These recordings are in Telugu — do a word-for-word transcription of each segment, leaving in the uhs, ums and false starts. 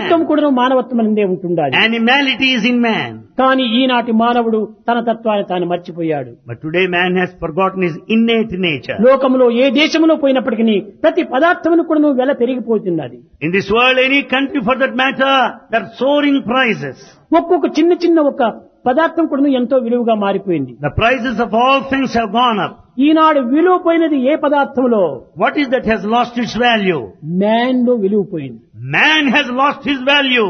మనుష్యత్వం కూడా మానవత్వం అందే ఉంటుండాలి. Animality is in man. కానీ ఈనాటి మానవుడు తన తత్వాన్ని తాను మర్చిపోయాడు. But today man has forgotten his innate nature. లోకంలో ఏ దేశంలో పోయినప్పటికీ ప్రతి పదార్థమును కూడా వెల పెరిగిపోతున్నది. In this world, any country for that matter, there are soaring prices. ఒక్కొక్క చిన్న చిన్న ఒక పదార్థం కూడా ఎంతో విలువగా మారిపోయింది. The prices of all things have gone up. ఈనాడు విలువ పోయినది ఏ పదార్థంలో? What is that has lost its value? Man లో విలువ పోయింది. Man has lost his value.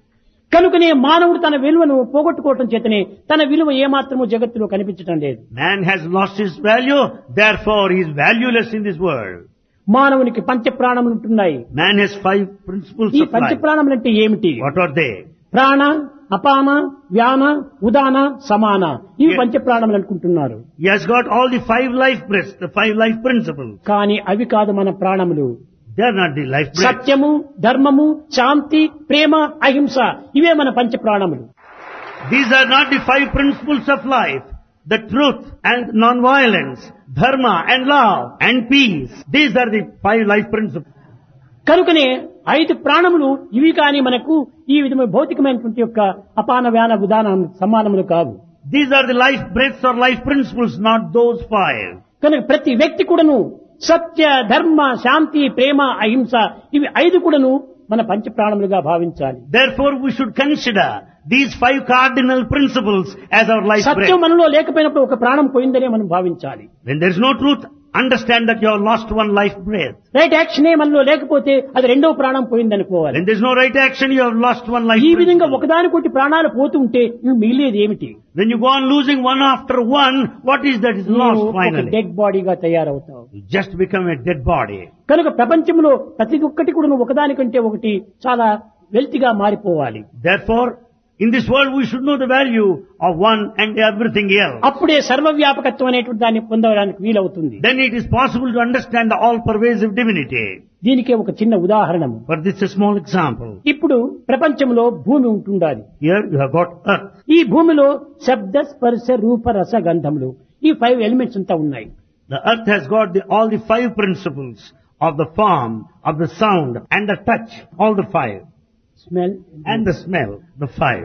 కనుకనే మానవుడు తన విలువను పోగొట్టుకోవటం చేతనే తన విలువ ఏమాత్రము జగత్తులో కనిపించటం లేదు. Man has lost his value, therefore he is valueless in this world. మానవునికి పంచ ప్రాణములు ఉంటున్నాయి. Man has five principles ఈ of పంచ life. ప్రాణములు అంటే ఏమిటి? What are they? ప్రాణ, అపాన, వ్యాన, ఉదాన, సమాన, ఇవి పంచ ప్రాణములు అనుకుంటున్నారు. He has got all the five life breaths, the five life principles. కానీ అవి కాదు మన ప్రాణములు. They are not the life breaths. సత్యము, ధర్మము, శాంతి, ప్రేమ, అహింస, ఇవే మన పంచ ప్రాణములు. These are not the five principles of life. The truth and non-violence, dharma and love and peace. These are the five life principles. కనుకనే ఐదు ప్రాణములు ఇవి కానీ మనకు ఈ విధమైన భౌతికమైనటువంటి యొక్క అపాన, వ్యాన, ఉదాన సమానములు కావు. These are the life breaths or life principles, not those five. కనుక ప్రతి వ్యక్తి కూడాను సత్య, ధర్మ, శాంతి, ప్రేమ, అహింస ఇవి ఐదు కూడాను మన పంచ ప్రాణములుగా భావించాలి. Therefore we should consider these five cardinal principles as our life breath. సత్యం మనలో లేకపోయినప్పుడు ఒక ప్రాణం పోయిందనే మనం భావించాలి. When there is no truth, understand that you have lost one life breath. Right యాక్షనే మనలో లేకపోతే అది రెండో ప్రాణం పోయిందనుకోవాలి. When there is no right action, you have lost one life ఈ విధంగా principle. ఒకదానికొకటి ప్రాణాలు పోతూ ఉంటే ఇవి మిగిలేది ఏమిటి? When you go on losing one after one, what is that is lost finally? Dead బాడీగా తయారవుతావు. You just become a dead body. కనుక ప్రపంచంలో ప్రతి ఒక్కటి కూడా ఒకదానికంటే ఒకటి చాలా వెల్తిగా మారిపోవాలి. Therefore, in this world we should know the value of one and everything else. అప్పుడే సర్వవ్యాపకత్వం అనేటువంటి దాన్ని పొందడానికి వీలవుతుంది. Then it is possible to understand the all-pervasive divinity. దీనికే ఒక చిన్న ఉదాహరణ. For this a small example. ఇప్పుడు ప్రపంచంలో భూమి ఉంటుండాలి. Here you have got earth. ఈ భూమిలో శబ్ద, స్పర్శ, రూప, రస, గంధములు ఈ ఫైవ్ ఎలిమెంట్స్ అంతా ఉన్నాయి. The earth has got the, all the five principles of the form, of the sound and the touch, all the five. Smell And the smell, the five.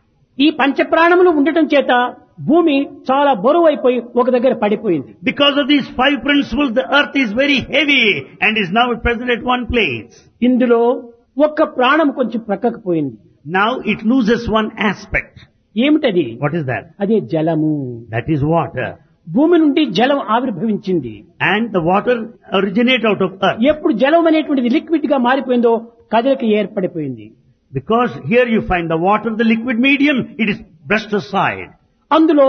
ఈ పంచప్రాణములు ఉండటం చేత భూమి చాలా బరువు అయిపోయి ఒక దగ్గర పడిపోయింది. Because of these five principles, the earth is very heavy and is now present at one place. ఇందులో ఒక్క ప్రాణం కొంచెం ప్రక్కకు పోయింది. Now it loses one aspect. ఏమిటది? What is that? అదే జలము. That is water. భూమి నుండి జలం ఆవిర్భవించింది. And the water originate out of earth. ఎప్పుడు జలం అనేటువంటిది లిక్విడ్ గా మారిపోయిందో కదలిక ఏర్పడిపోయింది. Because here you find the water, the liquid medium, it is brushed aside. అందులో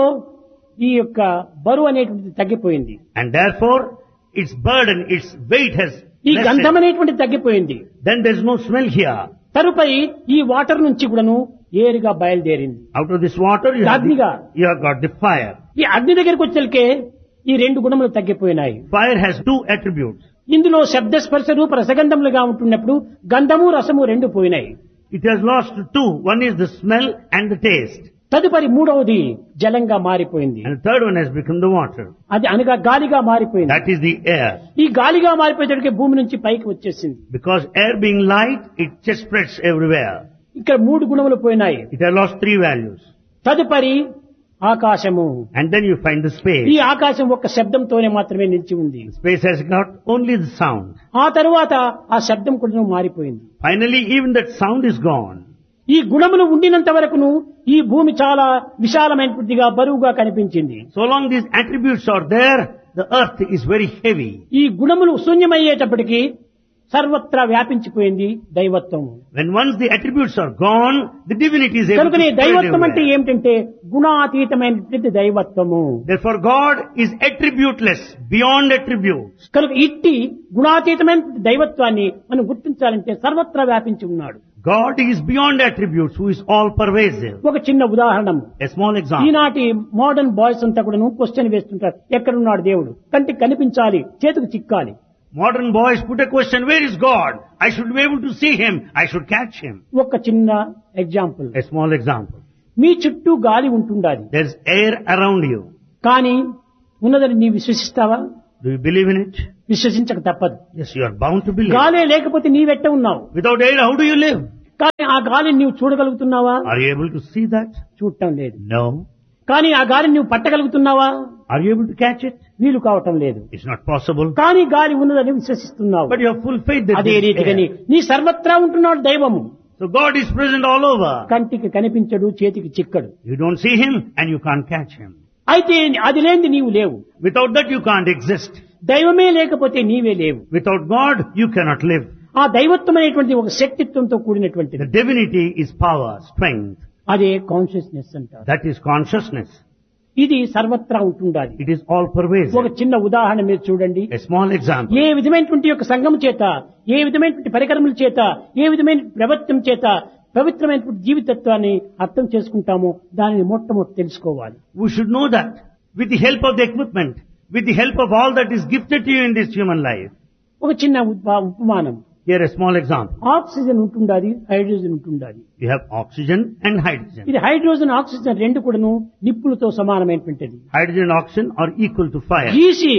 ఈ యొక్క బరువు అనేటువంటిది తగ్గిపోయింది. And therefore, its burden, its weight has ఈ గంధం lessened. అనేటువంటిది తగ్గిపోయింది. Then there is no smell here. తరుపరి ఈ వాటర్ నుంచి కూడాను ఏరుగా బయలుదేరింది. Out of this water, you have, అగ్నిగా. the, you have got the fire. ఈ అగ్ని దగ్గరికి వచ్చేకే ఈ రెండు గుణములు తగ్గిపోయినాయి. Fire has two attributes. ఇందులో శబ్ద, స్పర్శ, రూప, రసగంధములుగా ఉంటున్నప్పుడు గంధము, రసము రెండు పోయినాయి. It has lost two. One is the smell and the taste. తదుపరి మూడవది జలంగా మారిపోయింది. And the third one has become the water. అది అనగా గాలిగా మారిపోయింది. That is the air. ఈ గాలిగా మారిపోయేటప్పటికి భూమి నుంచి పైకి వచ్చేసింది. Because air being light, it just spreads everywhere. ఇక్కడ మూడు గుణములు పోయినాయి. It has lost three values. తదుపరి ఆకాశము. And then you find the space. ఈ ఆకాశం ఒక్క శబ్దంతోనే మాత్రమే నిలిచి ఉంది. Space has got only the sound. ఆ తరువాత ఆ శబ్దం కూడా మారిపోయింది. Finally, even that sound is gone. ఈ గుణములు ఉండినంత వరకును ఈ భూమి చాలా విశాలమైనదిగా బరువుగా కనిపించింది. So long these attributes are there, the earth is very heavy. ఈ గుణములు శూన్యమయ్యేటప్పటికి సర్వత్రా వ్యాపించిపోయింది దైవత్వం. When once the attributes are gone, the divinity is able to కనుకనే spread దైవత్వం అంటే everywhere. ఏమిటంటే గుణాతీతమైనటువంటి దైవత్వము. Therefore God is attributeless, beyond attributes. కనుక ఇట్టి గుణాతీతమైన దైవత్వాన్ని మనం గుర్తించాలంటే సర్వత్రా వ్యాపించి ఉన్నాడు. God is beyond attributes, who is all pervasive. ఒక చిన్న ఉదాహరణ. A small example. ఈనాటి మోడర్న్ బాయ్స్ అంతా కూడా క్వశ్చన్ వేస్తుంటారు, ఎక్కడున్నాడు దేవుడు, కంటికి కనిపించాలి, చేతికి చిక్కాలి. Modern boys put a question, where is God? I should be able to see him. I should catch him. ఒక చిన్న ఎగ్జాంపుల్. A small example. మీ చుట్టూ గాలి ఉంటుండాలి, There's air around you. కానీ ఉన్నదని నీ విశ్వసిస్తావా? Do you believe in it? విశ్వసించక తప్పదు. Yes, you are bound to believe. గాలే లేకపోతే నీవెట్ట ఉన్నావు? Without air, how do you live? కానీ ఆ గాలిని నీవు చూడగలుగుతున్నావా? Are you able to see that? చూడటం లేదు. No. కానీ ఆ గాలిని నీవు పట్టగలుగుతున్నావా? Are you able to catch it? వీలు కావటం లేదు. It's not possible. కానీ గాలి ఉన్నదని విశ్వసిస్తున్నావు. But you have full faith that అదే this is రీతిగాని air. నీ సర్వత్రా ఉంటున్నాడు దైవము. So God is present all over. కంటికి కనిపించడు, చేతికి చిక్కడు. You don't see Him and you can't catch Him. అయితే అది లేనిది నీవు లేవు. Without that you can't exist. దైవమే లేకపోతే నీవే లేవు. Without God you cannot live. ఆ దైవత్వం అనేటువంటి ఒక శక్తిత్వంతో కూడినటువంటిది. The divinity is power, strength. అదే కాన్షియస్నెస్ అంటారు. That is consciousness. ఇది సర్వత్రా ఉంటుండాలి. It is all pervasive. ఒక చిన్న ఉదాహరణ మీరు చూడండి. A small example. ఏ విధమైనటువంటి యొక్క సంఘం చేత, ఏ విధమైనటువంటి పరికరముల చేత, ఏ విధమైన ప్రవర్తన చేత పవిత్రమైనటువంటి జీవితత్వాన్ని అర్థం చేసుకుంటామో దానిని మొట్టమొదటి తెలుసుకోవాలి. We should know that with the help of the equipment, with the help of all that is gifted to you in this human life. ఒక చిన్న ఉప- ఉపమానం. Here a small example. Oxygen ఉంటుండాలి, హైడ్రోజన్ ఉంటుండాలి. You have oxygen and hydrogen. ఇది హైడ్రోజన్ ఆక్సిజన్ రెండు కూడాను నిప్పులతో సమానమైనటువంటిది. Hydrogen and oxygen are equal to fire. గీసి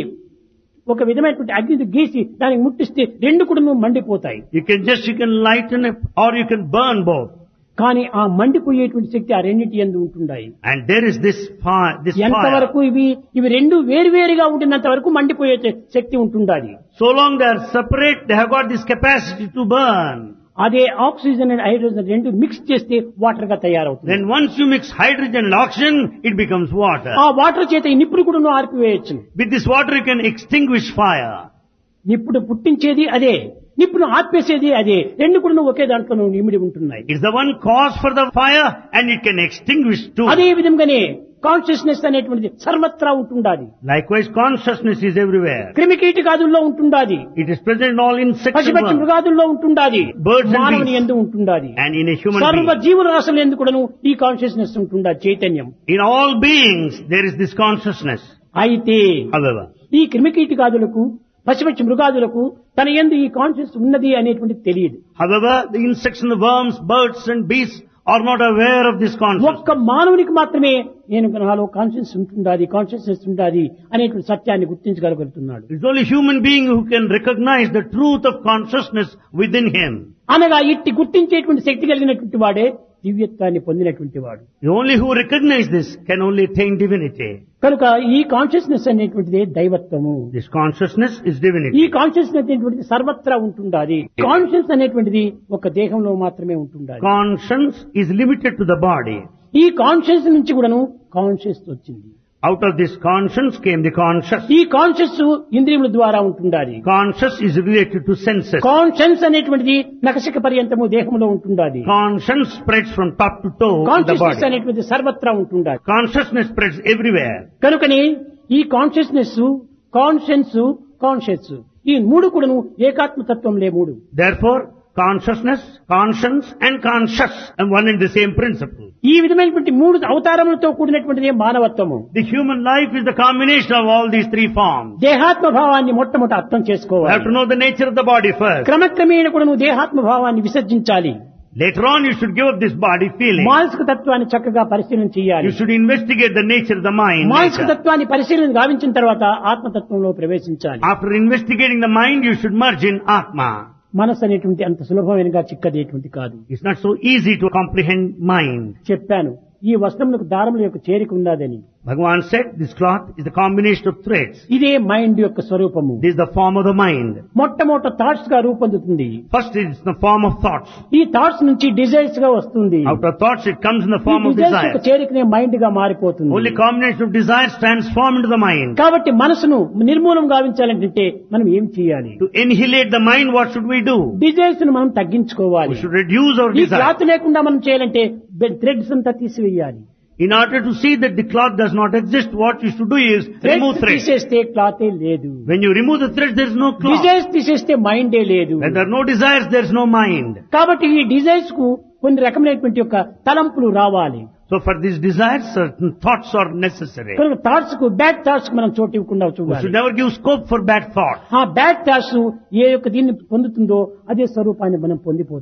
ఒక విధమైనటువంటి అగ్నిని గీసి దానికి ముట్టిస్తే రెండు కూడాను మండిపోతాయి. You can just, you can lighten it or you can burn both. కానీ ఆ మండిపోయేటువంటి శక్తి ఆ రెండింటి యందు ఉంటుండాయి. And there is this fire, this fire. ఎంతవరకు ఇవి ఇవి రెండు వేరువేరుగా ఉండినంత వరకు మండిపోయే శక్తి ఉంటుండాలి. So long they are separate, they have got this capacity to burn. అదే ఆక్సిజన్ అండ్ హైడ్రోజన్ రెండు మిక్స్ చేస్తే వాటర్ గా తయారవుతుంది. Then once you mix hydrogen and oxygen, it becomes water. ఆ వాటర్ చేత ఈ నిప్పులు కూడా ఆర్పివేయచ్చు. With this water you can extinguish fire. నిప్పుడు పుట్టించేది అదే, నిప్పును ఆర్పేసేది అదే. రెండు కూడా ఒకే దాంట్లో ఇమిడి ఉంటున్నాయి. It's the one cause for the fire and it can extinguish too. అదే విధంగానే కాన్షియస్నెస్ అనేటువంటిది సర్వత్రా ఉంటుండాలి. Likewise consciousness is everywhere. క్రిమికీటకాదుల్లో ఉంటుండాలి. It is present in all insects and పశుపక్షి worms. మృగాదుల్లో ఉంటుండాలి. Birds and మానవుని beasts. యందు ఉంటుండాలి. And in a human సర్వ being. జీవరాశుల యందు కూడాను ఈ కాన్షియస్నెస్ ఉంటుండాలి, చైతన్యం. In all beings there is this consciousness. అయితే However, ఈ క్రిమికీటకాదులకు పశుపక్షి మృగాదులకు తన యందు ఈ కాన్షియస్ ఉన్నది అనేటువంటిది తెలియదు. however, the insects and the worms, birds and beasts are not aware of this consciousness. ఒక్క మానవునికి మాత్రమే నేను నాలో కాన్షియస్ ఉంటుండాలి, కాన్షియస్నెస్ ఉండాలి అనేటువంటి సత్యాన్ని గుర్తించగలుగుతున్నాడు. It's only human being who can recognize the truth of consciousness within him. అనగా ఇట్టి గుర్తించేటువంటి శక్తి కలిగినటువంటి వాడే దివ్యత్వాన్ని పొందినటువంటి వాడు. The only who recognize this can only attain divinity. కనుక ఈ కాన్షియస్నెస్ అనేటువంటిదే దైవత్వము. This consciousness is ఈ divinity. కాన్షియస్నెస్ అనేటువంటిది సర్వత్రా ఉంటుండాలి. కాన్షియస్ అనేటువంటిది ఒక దేహంలో మాత్రమే ఉంటుండాలి. Conscience is limited to the body. ఈ కాన్షియస్ నుంచి కూడాను కాన్షియస్ వచ్చింది. Out of this conscience came the conscious. ఈ కాన్షియస్ ఇంద్రియముల ద్వారా ఉంటుండాలి. Conscious is related to senses. Conscience అనేటువంటిది నఖశిఖ పర్యంతము దేహంలో ఉంటుండాలి. Conscience spreads from top to toe in the consciousness body. అనేటువంటిది సర్వత్రా ఉంటుండాలి. Consciousness spreads everywhere. కనుకని ఈ కాన్షియస్నెస్, కాన్షియన్స్, కాన్షియస్ ఈ మూడు కూడాను ఏకాత్మతత్వంలే మూడు. Therefore, consciousness, conscience and conscious and one and the same principle. ఈ విధమైనటువంటి మూడు అవతారములతో కూడినటువంటిది మానవత్వము. The human life is the combination of all these three forms. దేహాత్మ భావాన్ని మొట్టమొదట అర్థం You have చేసుకోవాలి. to know the nature of the body first. క్రమక్రమేణ కూడా నువ్వు దేహాత్మ భావాన్ని విసర్జించాలి. Later on you should give up this body feeling. మానసిక తత్వాన్ని చక్కగా పరిశీలన చేయాలి. You should investigate the nature of the mind. మానసిక later. తత్వాన్ని పరిశీలన గావించిన తర్వాత ఆత్మతత్వంలో ప్రవేశించాలి. After investigating the mind, you should merge in Atma. మనసు అనేటువంటి అంత సులభమైనగా చిక్కదేటువంటి కాదు. It's not so easy to comprehend mind. చెప్పాను ఈ వస్త్రములకు దారముల యొక్క చేరిక ఉన్నదని. Bhagavan said this cloth is the combination of threads. ఇదే మైండ్ యొక్క స్వరూపము. This is the form of the mind. మొట్టమొదట థాట్స్ గా రూపొందుతుంది. First it's the form of thoughts. ఈ థాట్స్ నుంచి డిజైర్స్ గా వస్తుంది. Out of thoughts it comes in the ఈ form of డిజైర్స్ యొక్క desire. చేరికనే మైండ్ గా మారిపోతుంది. Only combination of desires transform into the mind. కాబట్టి మనసును నిర్మూలం గావించాలంటే మనం ఏం చేయాలి? To annihilate the mind, what should we do? Desires ను మనం తగ్గించుకోవాలి. We should reduce our ఈ desire. క్లాత్ లేకుండా మనం చేయాలంటే థ్రెడ్స్ అంతా తీసివేయాలి. In order to see that the cloth does not exist, what you should do is remove threads threads. తీసేస్తే క్లాతే లేదు. When you remove the threads, there is no cloth. Desires తీసేస్తే మైండే లేదు. When there are no desires, there is no mind. కాబట్టి ఈ డిజైర్స్ కు కొన్ని రకమైనటువంటి యొక్క తలంపులు రావాలి. So for these desires, certain thoughts are necessary. కనుక థాట్స్ కు బ్యాడ్ థాట్స్ కు మనం చోటు ఇవ్వకుండా We should చూడాలి. never give scope for bad thoughts. ఆ బ్యాడ్ థాట్స్ ఏ యొక్క దీన్ని పొందుతుందో అదే స్వరూపాన్ని మనం పొందిపోతాం.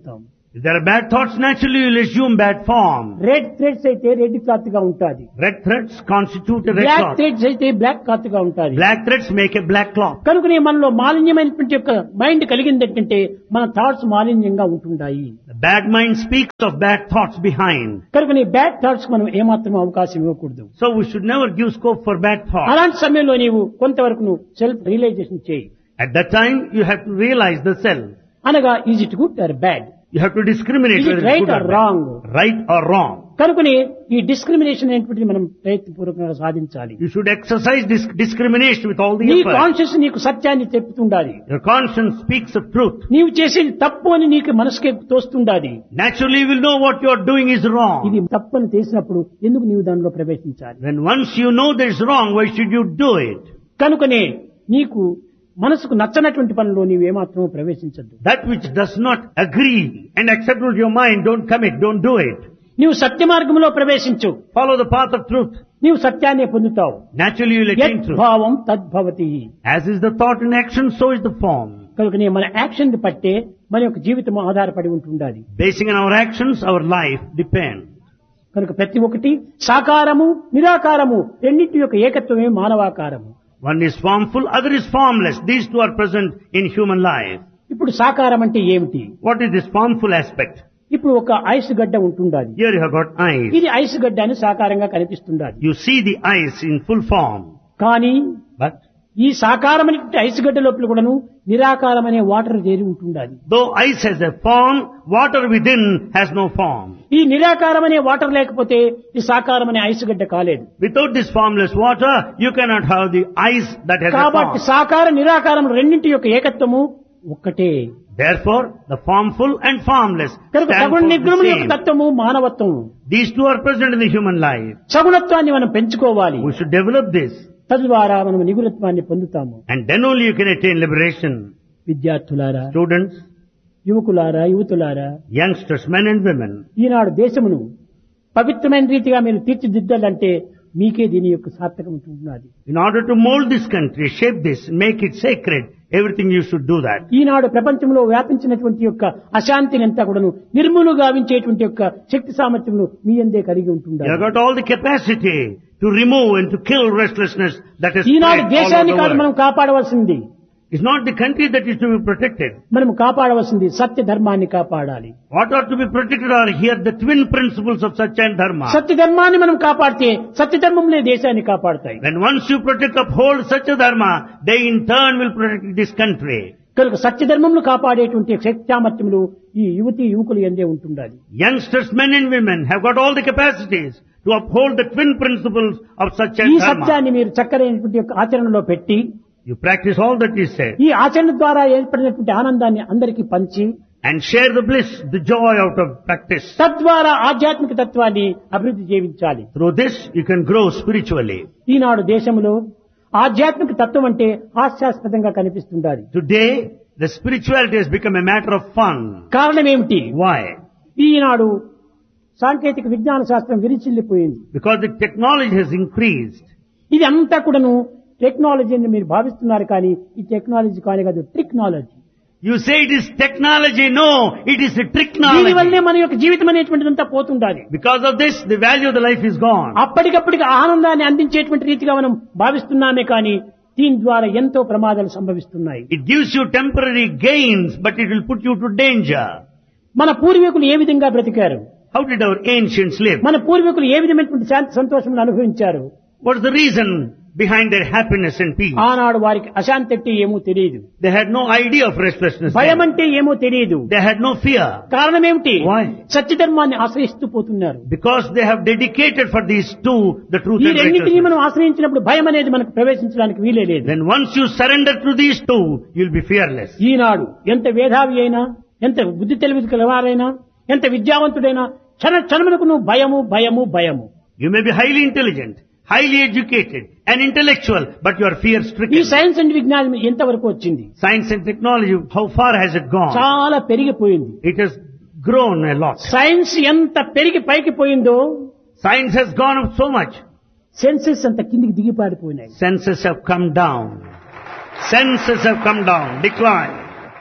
If there are bad thoughts, naturally you will assume bad form. Red threads అయితే రెడ్ క్లాత్ గా ఉంటుంది. Red threads constitute a red black cloth. Threads అయితే బ్లాక్ క్లాత్ గా ఉంటుంది. Black threads make a black cloth. కనుకనే మనలో మాలిన్యమైనటువంటి యొక్క మైండ్ కలిగిందంటే మన థాట్స్ మాలిన్యంగా ఉంటుంటాయి. The bad mind speaks of bad thoughts behind. కనుకనే బ్యాడ్ థాట్స్ మనం ఏమాత్రం అవకాశం ఇవ్వకూడదు. So we should never give scope for bad thoughts. అలాంటి సమయంలో నీవు కొంతవరకు నువ్వు సెల్ఫ్ రియలైజేషన్ చేయి. At that time, you have to realize the self. అనగా is it good or bad, You have to discriminate Is it whether right it's good or or bad. wrong? Right or wrong. కనుకనే ఈ డిస్క్రిమినేషన్ అనేటువంటిది మనం ప్రయత్నపూర్వకంగా సాధించాలి. You should exercise this discrimination with all the నీ effort. కాన్షియస్ నీకు సత్యాన్ని చెప్తుండాలి. Your conscience speaks of truth. నీవు చేసేది తప్పు అని నీకు మనసుకే తోస్తుండాలి. Naturally, you will know what you are doing is wrong. ఇది తప్పు అని తెలిసినప్పుడు ఎందుకు నీవు దానిలో ప్రవేశించాలి? When once you know that it's wrong, why should you do it? కనుకనే నీకు మనసుకు నచ్చనటువంటి పనిలో నీవు ఏమాత్రం ప్రవేశించద్దు. That which does not agree and accept with your mind, don't commit, don't do it. నీవు సత్య మార్గంలో ప్రవేశించు. Follow the path of truth. నీవు సత్యాన్ని పొందుతావు. Naturally, you will attain యత్ truth. భావం తద్భవతి. As is the thought in action, so is the form. కనుకనే మన యాక్షన్ పట్టే మన యొక్క జీవితం ఆధారపడి ఉంటుండాలి. Basing on our actions, our life depends. కనుక ప్రతి ఒక్కటి సాకారము నిరాకారము రెండింటి యొక్క ఏకత్వమే మానవాకారము. One is formful, other is formless. These two are present in human life. ఇప్పుడు సాకారం అంటే ఏమిటి? What is this formful aspect? ఇప్పుడు ఒక ఐస్ గడ్డ ఉంటుండాలి. Here you have got eyes. ఇది ఐస్ గడ్డ అని సాకారంగా కనిపిస్తుండాలి. You see the eyes in full form. కానీ But ఈ సాకారమైనటువంటి ఐస్ గడ్డ లోపల కూడాను నిరాకారమనే వాటర్ చేరి ఉంటుండాలి. though ice has a form, water within has no form. ఈ నిరాకారమనే వాటర్ లేకపోతే ఈ సాకారమనే ఐస్ గడ్డ కాలేదు. Without this formless water, you cannot have the ice that has a కాబట్టి form. సాకార నిరాకారం రెండింటి యొక్క ఏకత్వము ఒక్కటే. Therefore, the formful and formless కనుక stand సగుణ for నిర్గుణముల the యొక్క same. తత్వము మానవత్వము. These two are present in the human life. సగుణత్వాన్ని మనం పెంచుకోవాలి. We should develop this, తద్వారా మనం నిగుణత్వాన్ని పొందుతాము. and then only you can attain liberation. విద్యార్థులారా, Students, యువకులారా, యువతులారా, youngsters, men and women, ఈనాడు దేశమును పవిత్రమైన రీతిగా మీరు తీర్చిదిద్దాలంటే మీకే దీని యొక్క సార్థకం ఉంటున్నది. in order to mold this country, shape this, make it sacred, everything you should do that. ఈనాడు ప్రపంచంలో వ్యాపించినటువంటి యొక్క అశాంతిని అంతా కూడాను నిర్మూలు గావించేటువంటి యొక్క శక్తి సామర్థ్యమును మీ అందే కలిగి You have ఉంటుండాలి. got all the capacity to remove and to kill restlessness that is Eenadu spread all over దేశాన్ని the కాదు మనం world. కాపాడవలసింది, It's not the country that is to be protected. మనం కాపాడవలసింది సత్య ధర్మాన్ని కాపాడాలి. What are to be protected are here the twin principles of Satya and Dharma. సత్య ధర్మాన్ని మనం కాపాడితే సత్య ధర్మంలే దేశాన్ని కాపాడుతాయి. When once you protect, uphold Satya Dharma, they in turn will protect this country. కనుక సత్య ధర్మమును కాపాడేటువంటి శక్తి సామర్థ్యములు ఈ యువతి యువకులు ఎందే ఉంటుండాలి. Youngsters, men and women have got all the capacities to uphold the twin principles of Satya ఈ and Dharma. సత్యాన్ని మీరు చక్కరైనటువంటి యొక్క ఆచరణలో పెట్టి You practice all that is said ఈ ఆచరణ ద్వారా ఏర్పడినటువంటి ఆనందాన్ని అందరికీ పంచి and share the bliss, the joy out of practice. తద్వారా ఆధ్యాత్మిక తత్వాన్ని అభివృద్ధి చేయించాలి. Through this, you can grow spiritually. ఈనాడు దేశంలో ఆధ్యాత్మిక తత్వం అంటే హాస్యాస్పదంగా కనిపిస్తుండాలి. Today, the spirituality has become a matter of fun. కారణం ఏమిటి? Why? ఈనాడు సాంకేతిక విజ్ఞాన శాస్త్రం విరిచిల్లిపోయింది. Because the technology has increased. ఇది అంతా కూడాను టెక్నాలజీ అని మీరు భావిస్తున్నారు, కానీ ఈ టెక్నాలజీ కానీ కాదు, technology. You say it is technology. No, it is a దీని technology. వల్లే మన యొక్క జీవితం అనేటువంటిదంతా పోతుండాలి. Because of this, the value of the life is gone. అప్పటికప్పటికి ఆనందాన్ని అందించేటువంటి రీతిగా మనం భావిస్తున్నామే కానీ దీని ద్వారా ఎంతో ప్రమాదాలు సంభవిస్తున్నాయి. It gives you temporary gains, but it will put you to danger. మన పూర్వీకులు ఏ విధంగా బ్రతికారు? How did our ancients live? మన పూర్వీకులు ఏ విధమైనటువంటి శాంతి సంతోషం అనుభవించారు? What is the reason behind their happiness and peace? ఆనాడు వారికి అశాంతి అంటే ఏమో తెలియదు, They had no idea of restlessness. భయం then. అంటే ఏమో తెలియదు. They had no fear. కారణం ఏమిటి? Why? సత్యధర్మాన్ని ఆశ్రయిస్తూ పోతున్నారు. Because they have dedicated for these two the truth ఈ and రెండింటినీ righteousness. మనం ఆశ్రయించినప్పుడు భయం అనేది మనకు ప్రవేశించడానికి వీలే లేదు. Then once you surrender to these two, you'll be fearless. ఈనాడు ఎంత వేధావి అయినా, ఎంత బుద్ధి తెలివి కలవారైనా, ఎంత విద్యావంతుడైనా క్షణ క్షణములకు నువ్వు భయము భయము భయము. You may be highly intelligent, highly educated, and intellectual, but you are ఈ fear-stricken. సైన్స్ అండ్ విజ్ఞానం ఎంతవరకు వచ్చింది? Science and technology, how far has it gone? చాలా పెరిగిపోయింది. It has grown a lot. Science ఎంత పెరిగి పైకి పోయిందో Science has gone up so much. Senses అంత కిందికి దిగిపారిపోయినాయి. Senses have come down. Senses have come down, declined.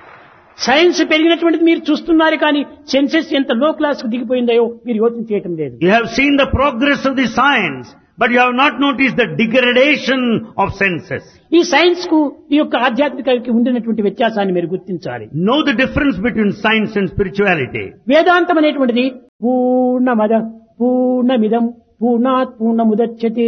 Science పెరిగినటువంటిది మీరు చూస్తున్నారు కానీ సెన్సెస్ ఎంత లో క్లాస్ కు దిగిపోయిందో మీరు యోచన చేయటం లేదు. You have seen the progress of the science, but you have not noticed the degradation of senses. ఈ సైన్స్ కు ఈ యొక్క ఆధ్యాత్మికకి ఉండినటువంటి వ్యత్యాసాన్ని మీరు గుర్తించాలి. Know the difference between science and spirituality. వేదాంతం అనేటువంటిది పూర్ణమద పూర్ణమిదం పూర్ణాత్ పూర్ణముదచ్యతే.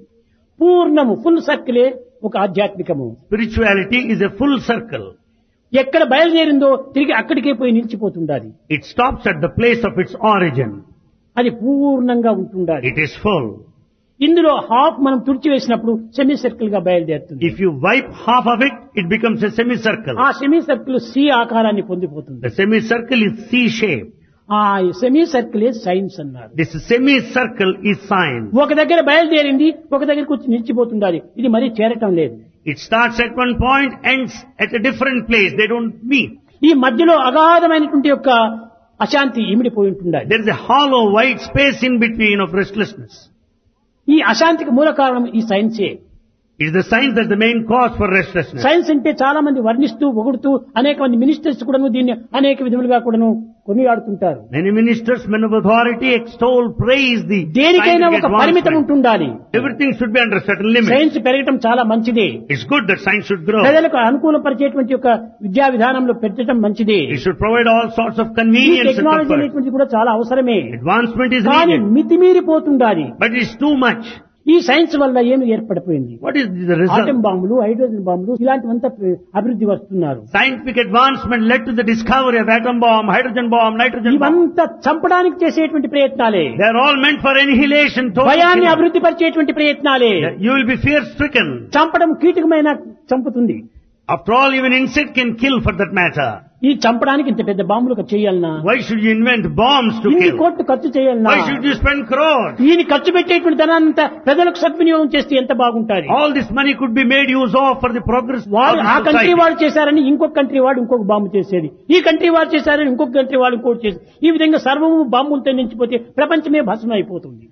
పూర్ణము ఫుల్ సర్కిలే ఒక ఆధ్యాత్మికము. Spirituality is a full circle. ఎక్కడ బయలుదేరిందో తిరిగి అక్కడికే పోయి నిలిచిపోతుండాలి. It stops at the place of its origin. అది పూర్ణంగా ఉంటుండాలి. It is full. ఇందులో హాఫ్ మనం తుడిచివేసినప్పుడు సెమీ సర్కిల్ గా బయలుదేరుతుంది. If you wipe half of it, it becomes a semicircle. ఆ సెమీ సర్కిల్ సి ఆకారాన్ని పొందిపోతుంది. The semicircle is C-shaped. ఆ సెమీ సర్కిల్ సైన్స్ అన్నారు. This semicircle is science. ఒక దగ్గర బయలుదేరింది ఒక దగ్గరకు వచ్చి నిలిచిపోతుండాలి. ఇది మరీ చేరటం లేదు. It starts at one point, ends at a different place. They don't meet. ఈ మధ్యలో అగాధమైనటువంటి యొక్క అశాంతి ఇమిడిపోయి ఉంటుండాలి. There is a hollow, white space in between of restlessness. ఈ అశాంతికి మూల కారణం ఈ సైన్సే. It is the science that's the main cause for restlessness. Science అంటే చాలా మంది వర్ణిస్తూ పొగుడుతూ అనేక మంది మినిస్టర్స్ కూడాను దీన్ని అనేక విధములుగా కూడాను కొనియాడుతుంటారు. Many ministers, men of authority extol, praise the దేనికైనా ఒక scientific పరిమితం advancement. ఉంటుండాలి. Everything should be under certain limits. Science పెరగటం చాలా మంచిదే. It's good that science should grow. ప్రజలకు అనుకూలపరిచేటువంటి ఒక విద్యా విధానంలో పెట్టడం మంచిదే. It should provide all sorts of ఈ convenience and టెక్నాలజీ comfort. అనేటువంటిది కూడా చాలా అవసరమే. Advancement is కానీ needed, మితిమీరిపోతుండాలి. but it's too much. ఈ సైన్స్ వల్ల ఏమి ఏర్పడిపోయింది? What is the atom result? బాంబులు హైడ్రోజన్ బాంబులు ఇలాంటివంతా అభివృద్ధి వస్తున్నారు. Scientific advancement led to the discovery of atom bomb, hydrogen bomb, nitrogen bomb. ఇవంతా చంపడానికి చేసేటువంటి ప్రయత్నాలే. They are all meant for annihilation, total భయాన్ని killing. అభివృద్ధి పరిచేటువంటి ప్రయత్నాలే. You will be fear stricken. చంపడం కీటకమైన చంపుతుంది. After all, even insect can kill for that matter. ఈ చంపడానికి ఇంత పెద్ద బాంబులు చేయాలన్నా? Why should you invent bombs to ఇన్ని kill? కోట్లు ఖర్చు చేయాలన్నా? Why should you spend crores? ఈయన ఖర్చు పెట్టేటువంటి ధనాన్నంతా ప్రజలకు సద్వినియోగం చేస్తే ఎంత బాగుంటుంది. All this money could be made use of for the progress వాడు of ఆ the కంట్రీ society. వాడు చేశారని ఇంకొక కంట్రీ వాడు ఇంకొక బాంబు చేసేది, ఈ కంట్రీ వాడు చేశారని ఇంకొక కంట్రీ వాడు ఇంకోటి చేసేది. ఈ విధంగా సర్వము బాంబులతో నించిపోతే ప్రపంచమే భస్మం అయిపోతుంది.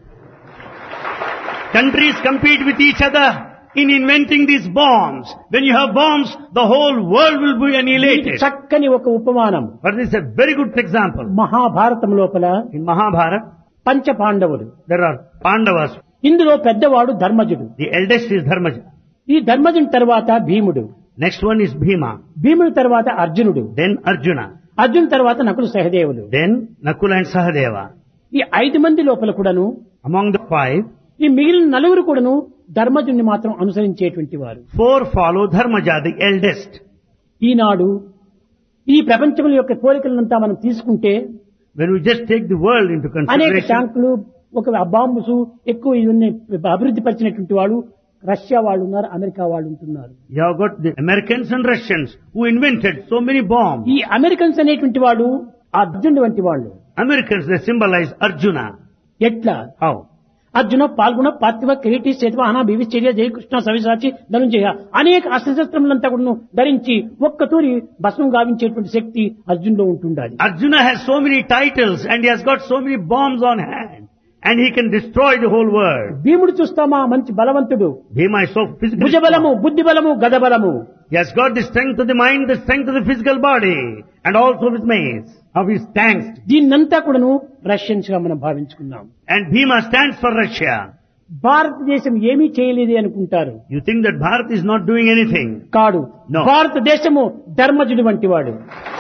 Countries compete with each other in inventing these bombs. When you have bombs, the whole world will be annihilated. చక్కని ఒక ఉపమానం But this is a very good example. Mahabharatam లోపల In Mahabharata, పంచ పాండవులు. there are Pandavas. ఇందులో పెద్దవాడు ధర్మజుడు. The eldest is Dharmaja. ఈ ధర్మజుని తర్వాత భీముడు. Next one is Bhima. భీముడి తర్వాత అర్జునుడు. Then Arjuna. అర్జున్ తర్వాత Nakula సహదేవులు. Then Nakula and Sahadeva. ఈ ఐదు మంది లోపల కూడాను Among the five, ఈ మిగిలిన నలుగురు కూడాను ధర్మజుని మాత్రం అనుసరించేటువంటి వారు. four follow Dharmaja, the eldest. ఈనాడు ఈ ప్రపంచం యొక్క కోరికలంతా మనం తీసుకుంటే When we just take the world into అనేక consideration, ట్యాంకులు ఒక బాంబుసు ఎక్కువ ఇవన్నీ అభివృద్ధి పరిచినటువంటి వాడు రష్యా వాళ్ళు ఉన్నారు, అమెరికా వాళ్ళు ఉంటున్నారు. you have got the Americans and Russians who invented so many bombs. ఈ అమెరికన్స్ అనేటువంటి వాడు అర్జునుడు వంటి వాళ్ళు. Americans, they symbolize Arjuna. ఎట్లా? How? అర్జున పాల్గొన పార్థివ కిరీటి సేతువాహన భీవిశ్చర్య జయకృష్ణ సవిసాచి ధనుంజయ అనేక అస్త్రశస్త్రములంతా కూడా ధరించి ఒక్క తూరి భస్మం గావించేటువంటి శక్తి అర్జునులో ఉంటుండాలి. Arjuna has so many titles and he has got so many bombs on hand and he can destroy the whole world. భీముడు చూస్తామా మంచి బలవంతుడు. Bhima is so physically భుజ బలము, strong. బుద్ధి బలము, గద బలము. He has got the strength of the mind, the strength of the physical body and also with mace of his tanks. దీన్నంతా కూడాను రష్యన్స్ గా మనం భావించుకున్నాం. And Bhima stands for Russia. భారతదేశం ఏమీ చేయలేదు అనుకుంటారు. You think that Bharat is not doing anything? కాడు. No. భారతదేశము ధర్మజుడు వంటి వాడు.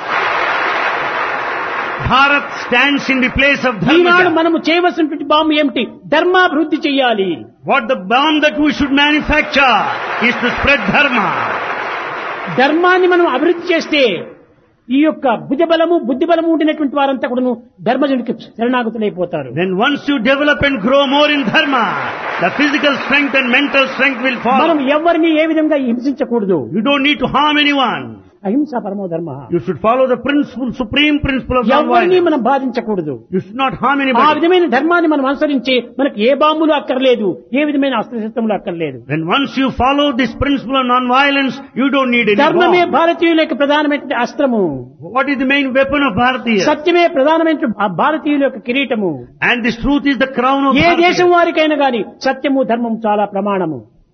Bharat stands in the place of Eenadu Dharmaja. మనము చేయవలసినటువంటి బాంబు ఏమిటి? ధర్మాభివృద్ధి చేయాలి. What the bomb that we should manufacture is to spread dharma. ధర్మాన్ని మనం అభివృద్ధి చేస్తే ఈ యొక్క భుజబలము బుద్ధి బలము ఉండినటువంటి వారంతా కూడాను ధర్మజుడికి శరణాగతులైపోతారు. Then once you develop and grow more in dharma, the physical strength and mental strength will మనం follow. ఎవరిని ఏ విధంగా హింసించకూడదు. You don't need to harm anyone. అహింస పరమో ధర్మ. You should follow the principle, supreme principle of ఎవరిని non-violence. మనం బాధించకూడదు. You should not harm ఆ anybody. విధమైన ధర్మాన్ని మనం అనుసరించి మనకు ఏ బాంబులు అక్కర్లేదు, ఏ విధమైన అస్త్రశస్త్రములు అక్కర్లేదు. When once you follow this principle of non-violence, you don't need any ధర్మమే bomb. భారతీయుల యొక్క ప్రధానమైన అస్త్రము. What is the main weapon of Bharatiya? సత్యమే ప్రధానమైన ఆ భారతీయుల యొక్క కిరీటము. And this truth is the crown of ఏ దేశం Bharatiya. వారికైనా గాని సత్యము ధర్మం చాలా ప్రమాణము.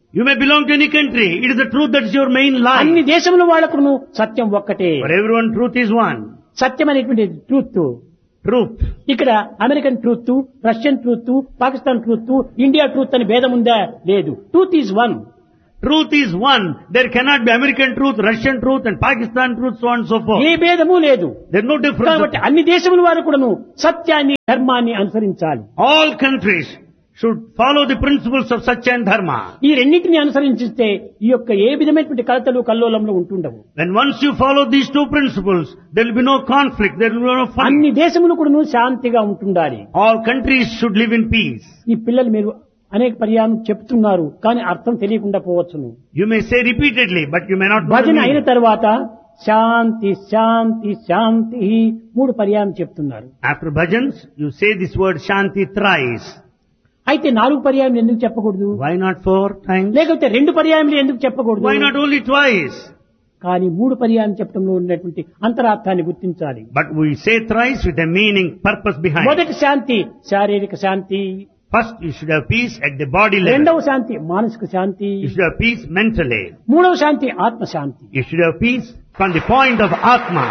You may belong to any country. It is the truth that is your main అన్ని life. దేశముల వాళ్ళకును సత్యం ఒక్కటే. For everyone, truth is one. సత్యం అనేటువంటి ట్రూత్. Truth. ఇక్కడ American truth, Russian truth, Pakistan truth, India truth అని భేదం ఉందా? లేదు. Truth is one. Truth is one. There cannot be American truth, Russian truth and Pakistan truth, so on and so forth. ఏ భేదము లేదు. There is no difference. కాబట్టి అన్ని దేశముల వారు కూడాను సత్యాన్ని, ధర్మాన్ని అనుసరించాలి. All countries should follow the principles of Satya and Dharma. ఈ రెండింటిని అనుసరించిస్తే ఈ యొక్క ఏ విధమైనటువంటి కలతలు కల్లోలంలో ఉంటుండవు. When once you follow these two principles, there will be no conflict, there will be no అన్ని fight. దేశములు కూడాను శాంతిగా ఉంటుండాలి. All countries should live in peace. ఈ పిల్లలు మీరు అనేక పర్యాయం చెప్తున్నారు కానీ అర్థం తెలియకుండా పోవచ్చును. You may say repeatedly, but you may not know the భజన అయిన meaning. తర్వాత శాంతి శాంతి శాంతి మూడు పర్యాయం చెప్తున్నారు. After bhajans, you say this word Shanti thrice. అయితే నాలుగు పర్యాయం ఎందుకు చెప్పకూడదు? Why not four times? లేకపోతే రెండు పర్యాయములు ఎందుకు చెప్పకూడదు? Why not only twice? కానీ మూడు పర్యాయం చెప్పడంలో ఉన్నటువంటి అంతరార్థాన్ని గుర్తించాలి. But we say thrice with a meaning, purpose behind. మొదటి శాంతి శారీరక శాంతి, First, you should have peace at the body level. రెండవ శాంతి మానసిక శాంతి, You should have peace mentally. మూడవ శాంతి ఆత్మ శాంతి. You should have peace from the point of Atma.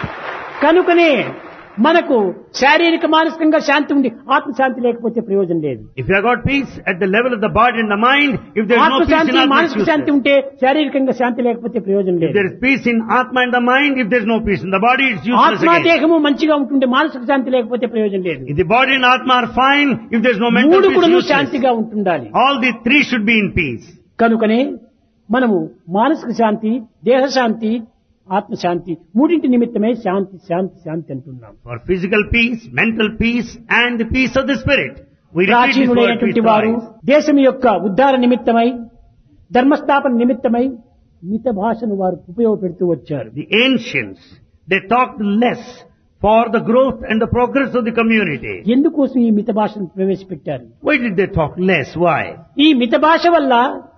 కనుకనే మనకు శారీరక మానసికంగా శాంతి ఉండి ఆత్మ శాంతి లేకపోతే ప్రయోజనం లేదు. If you have got peace at the level of the body and the mind, if there is ఆత్మ no peace Shanti in Atma, it's మానసిక శాంతి useless. ఉంటే శారీరకంగా శాంతి లేకపోతే ప్రయోజనం If there లేదు. is peace in Atma and the mind, if there is no peace in the body, it's useless ఆత్మ again. దేహము మంచిగా ఉంటుండే మానసిక శాంతి లేకపోతే ప్రయోజనం లేదు. If the body and Atma are fine, if there is no mental మూడు peace, కూడా useless. శాంతిగా ఉంటుండాలి. All the three should be in peace. కనుకనే మనము మానసిక శాంతి, దేహ శాంతి, ఆత్మశాంతి మూడింటి నిమిత్తమే శాంతి శాంతి శాంతి అంటున్నాం. For physical peace, mental peace and the peace of the spirit. We repeat this word ప్రాచీనులైనటువంటి వారు twice. దేశం యొక్క ఉద్ధార నిమిత్తమై, ధర్మస్థాపన నిమిత్తమై మిత భాషను వారు ఉపయోగపెడుతూ వచ్చారు. The ancients, they talked less for the growth and the progress of the community. ఎందుకోసం ఈ మిత భాషను ప్రవేశపెట్టారు? Why did they talk less? Why? ఈ మిత భాష వల్ల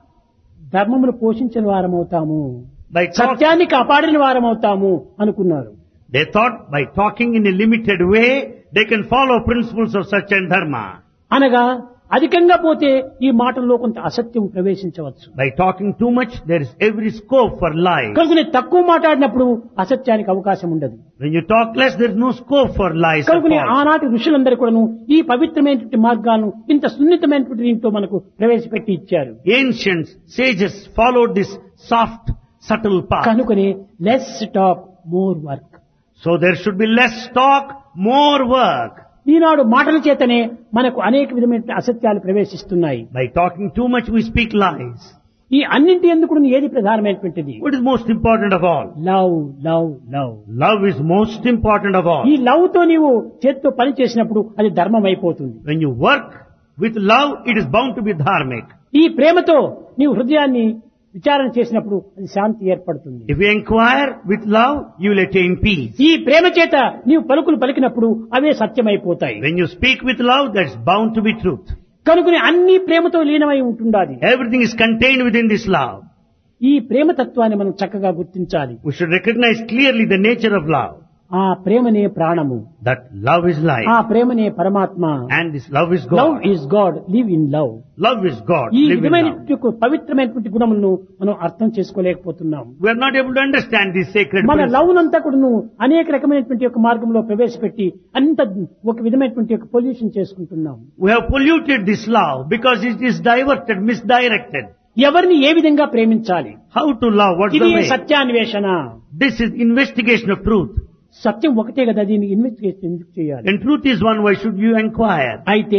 ధర్మమును పోషించిన వారమవుతాము, By talk, సత్యాన్ని కాపాడిన వారమవుతాము అనుకున్నారు. they thought by talking in a limited way, they can follow principles of Satya and Dharma. అనగా అధికంగా పోతే ఈ మాటల్లో కొంత అసత్యం ప్రవేశించవచ్చు. By talking too much, there is every scope for lies. కనుక తక్కువ మాట్లాడినప్పుడు అసత్యానికి అవకాశం ఉండదు. When you talk less, there is no scope for lies. or కనుక false. ఆనాటి ఋషులందరూ కూడాను ఈ పవిత్రమైనటువంటి మార్గాలను ఇంత సున్నితమైనటువంటి దీంతో మనకు ప్రవేశపెట్టి ఇచ్చారు. Ancients, sages followed this soft, subtle path. కనుకనే less talk more work. So there should be less talk, more work. ఈనాడు మాటల చేతనే మనకు అనేక విధమైన అసత్యాలు ప్రవేశిస్తున్నాయి. By talking too much, we speak lies. ఈ అన్నింటి ఎందుకు ఏది ప్రధానమైనటువంటిది? What is most important of all? Love love love. Love is most important of all. ఈ లవ్ తో నీవు చేత్తో పని చేసినప్పుడు అది ధర్మం అయిపోతుంది. When you work with love, it is bound to be dharmic. ఈ ప్రేమతో నీవు హృదయాన్ని విచారణ చేసినప్పుడు అది శాంతి ఏర్పడుతుంది. If you inquire with love, you will attain peace. ఈ ప్రేమ చేత నీవు పలుకులు పలికినప్పుడు అవే సత్యమైపోతాయి. When you speak with love, that's bound to be truth. కనుకనే అన్ని ప్రేమతో లీనమై ఉంటుండాలి. Everything is contained within this love. ఈ ప్రేమ తత్వాన్ని మనం చక్కగా గుర్తించాలి. We should recognize clearly the nature of love. ఆ ప్రేమనే ప్రాణము, That love is life. ఆ ప్రేమనే పరమాత్మ. And this love is love God. Is God, live in love. Love is God. ఈ Live in విధమైన love. పవిత్రమైనటువంటి గుణములను మనం అర్థం చేసుకోలేకపోతున్నాం. We are not able to understand these sacred మన principles. లవ్ నంతా కూడా అనేక రకమైనటువంటి ఒక మార్గంలో ప్రవేశపెట్టి అంత ఒక విధమైనటువంటి ఒక పొల్యూషన్ చేసుకుంటున్నాం. We have polluted this love because it is diverted, misdirected. ఎవరిని ఏ విధంగా ప్రేమించాలి? How to love? What's ఇది the way? సత్యాన్వేషణ. This is investigation of truth. సత్యం ఒకటే కదా, దీన్ని ఇన్వెస్టిగేషన్ ఎందుకు చేయాలి? And truth is one, why should you inquire? అయితే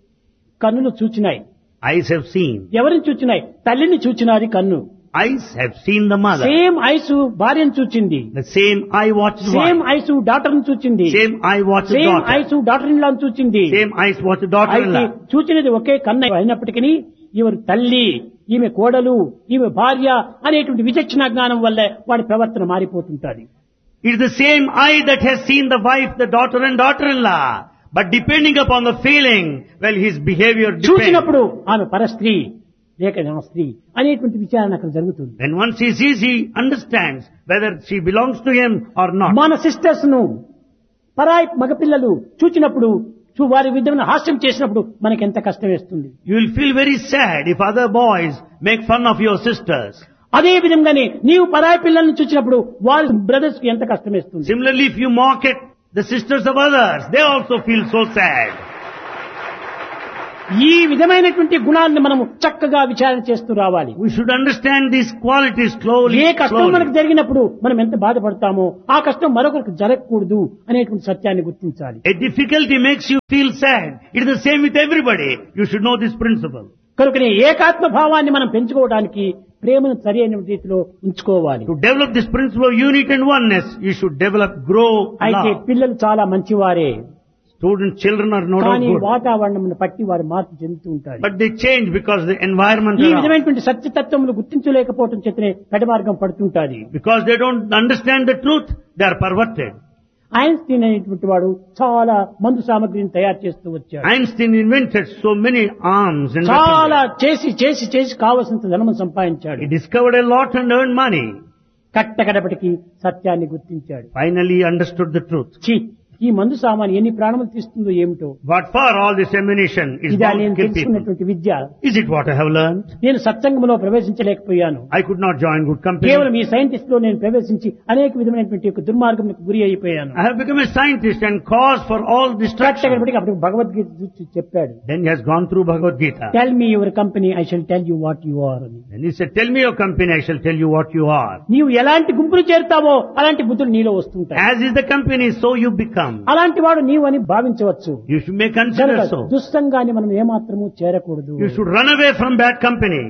కన్నులు చూచినాయి. Eyes have seen. ఎవరిని చూచినాయి? తల్లిని చూచినాది కన్ను. Eyes have seen the mother. Same ice భార్యను చూచింది. The same eye watched same wife. Ice daughter ను చూచింది. Same eye watched same daughter. Ice daughter in law చూచింది. Same eyes watched అయితే daughter-in-law. చూచినది ఒకే కన్ను అయినప్పటికీ ఈమె తల్లి, ఈమె కోడలు, ఈమె భార్య అనేటువంటి విచక్షణ జ్ఞానం వల్ల వాడి ప్రవర్తన మారిపోతుంటది. It is the same eye that has seen the wife, the daughter and daughter-in-law. But depending upon the feeling, well, his behavior depends. చూచినప్పుడు ఆమె పరస్త్రీ లేక నా స్త్రీ అనేటువంటి విచారణ అక్కడ జరుగుతుంది. When once he sees, he understands whether she belongs to him or not. మన సిస్టర్స్ ను పరాయి మగపిల్లలు చూచినప్పుడు చూ వారి విధమైన హాస్యం చేసినప్పుడు మనకి ఎంత కష్టం వేస్తుంది. You will feel very sad if other boys make fun of your sisters. అదే విధంగానే నీవు పరాయి పిల్లల్ని చూసినప్పుడు వారి బ్రదర్స్ కి ఎంత కష్టం వేస్తుంది. Similarly, if you mock at the sisters of others, they also feel so sad. ఈ విధమైనటువంటి గుణాలను మనము చక్కగా విచారణ చేస్తూ రావాలి. We should understand these qualities slowly. ఏ కష్టం slowly. మనకు జరిగినప్పుడు మనం ఎంత బాధపడతామో ఆ కష్టం మరొకరికి జరగకూడదు అనేటువంటి సత్యాన్ని గుర్తించాలి. A difficulty makes you feel sad. It is the same with everybody. You should know this principle. కనుకనే ఏకాత్మ భావాన్ని మనం పెంచుకోవడానికి ప్రేమను సరి అయిన రీతిలో ఉంచుకోవాలి. To develop this principle of unity and oneness, you should develop, grow అయితే love. పిల్లలు చాలా మంచివారే, Students, children are no doubt కానీ good. వాతావరణం పట్టి వారు మార్పు చెందుతూ ఉంటారు. But they change because the environment ఈ around. విధమైనటువంటి సత్యతత్వములు గుర్తించలేకపోవడం చేతనే పెడ మార్గం పడుతుంటాది. Because they don't understand the truth, they are perverted. Einstein అనేటువంటి వాడు చాలా మందు సామగ్రిని తయారు చేస్తూ వచ్చాడు. Einstein invented so many arms and చాలా weapons. చేసి చేసి చేసి కావలసినంత ధనము సంపాదించాడు. He discovered a lot and earned money. కట్టకడపటికి సత్యాన్ని గుర్తించాడు. Finally he understood the truth. ఛీ, ఈ మందు సామాన్ ఎన్ని ప్రాణములు తీస్తుందో ఏమిటో, What for all this ammunition is ఇదా bound నేను to kill people? తెలుసుకున్నటువంటి విద్య. Is it what I have learned? నేను సత్సంగంలో ప్రవేశించలేకపోయాను. I could not join good company. కేవలం ఈ సైంటిస్ట్ లో నేను ప్రవేశించి అనేక విధమైనటువంటి యొక్క దుర్మార్గంకు గురి అయిపోయాను. I have become a scientist and cause for all destruction. కట్టకడపటికి అప్పుడు భగవద్గీత చూసి చెప్పాడు, Then he has gone through Bhagavad Gita. Tell me your company I shall tell you what you are అని. Then he said, tell me your company, I shall tell you what you are. నీవు ఎలాంటి గుంపులు చేరుతావో అలాంటి బుద్ధులు నీలో వస్తుంటాయి. As is the company, so you become. అలాంటి వాడు నీవు అని భావించవచ్చు. You should may consider కనుక so. దుస్సంగాన్ని మనం ఏమాత్రము చేరకూడదు. You should run away from bad company.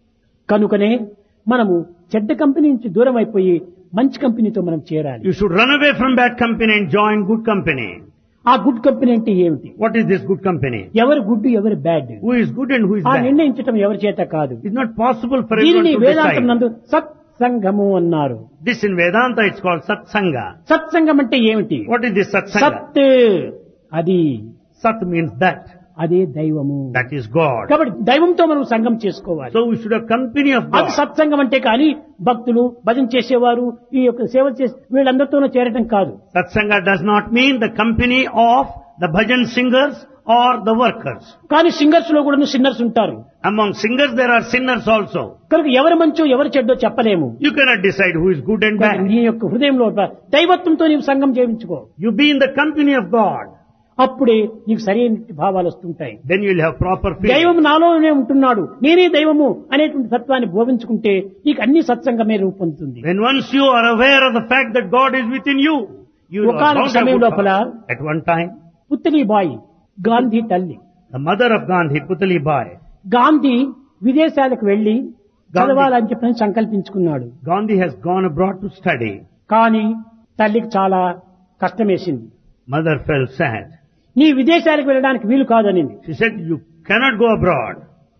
కనుకనే మనము చెడ్డ కంపెనీ నుంచి దూరం అయిపోయి మంచి కంపెనీతో మనం చేరాలి. You should run away from bad company and join good company. ఆ గుడ్ కంపెనీ అంటే ఏమిటి? What is this good company? ఎవరు గుడ్ ఎవరు bad Who is good and who is ఆ bad? నిర్ణయించటం ఎవరి చేత కాదు. It's not possible for everyone దీనిని to వేదాంతం decide. నందు సత్సంగము అన్నారు. This in Vedanta it's called Satsanga. సత్సంగం అంటే ఏమిటి? What is this Satsanga? సత్ అది, Sat means that. అదే దైవము. That is God. కాబట్టి దైవంతో మనం సంగం చేసుకోవాలి. So we should have company of అది God. సత్సంగం అంటే కానీ భక్తులు భజన చేసేవారు ఈ యొక్క సేవ చేసే వీళ్ళందరితోనూ చేరటం కాదు. Satsanga does not mean the company of the bhajan singers or the workers. కానీ సింగర్స్ లో కూడా సిన్నర్స్ ఉంటారు. Among singers there are sinners also. కనుక ఎవరు మంచో ఎవరు చెడ్డో చెప్పలేము. You cannot decide who is good and bad. నీ యొక్క హృదయంలో దైవత్వంతో నీవు సంగం చేయించుకో. You be in the company of God. అప్పుడే నీకు సరైన భావాలు వస్తుంటాయి. Then you will have proper feeling. దైవం నాలోనే ఉంటున్నాడు, నేనే దైవము అనేటువంటి తత్వాన్ని బోధించుకుంటే నీకు అన్ని సత్సంగమే రూపొందుతుంది. When once you are aware of the fact that God is within you, you are ఒకానొక bound to have సమయం good లోపల thoughts. At one time, పుత్లిబాయి Gandhi తల్లి, the mother of Gandhi, Putali Bai, Gandhi విదేశాలకు వెళ్లి చదవాలని చెప్పని సంకల్పించుకున్నాడు. Gandhi has gone abroad to study. కానీ తల్లికి చాలా కష్టం వేసింది. Mother felt sad. నీ విదేశాలకు వెళ్ళడానికి వీలు కాదనింది. She said, you cannot go abroad.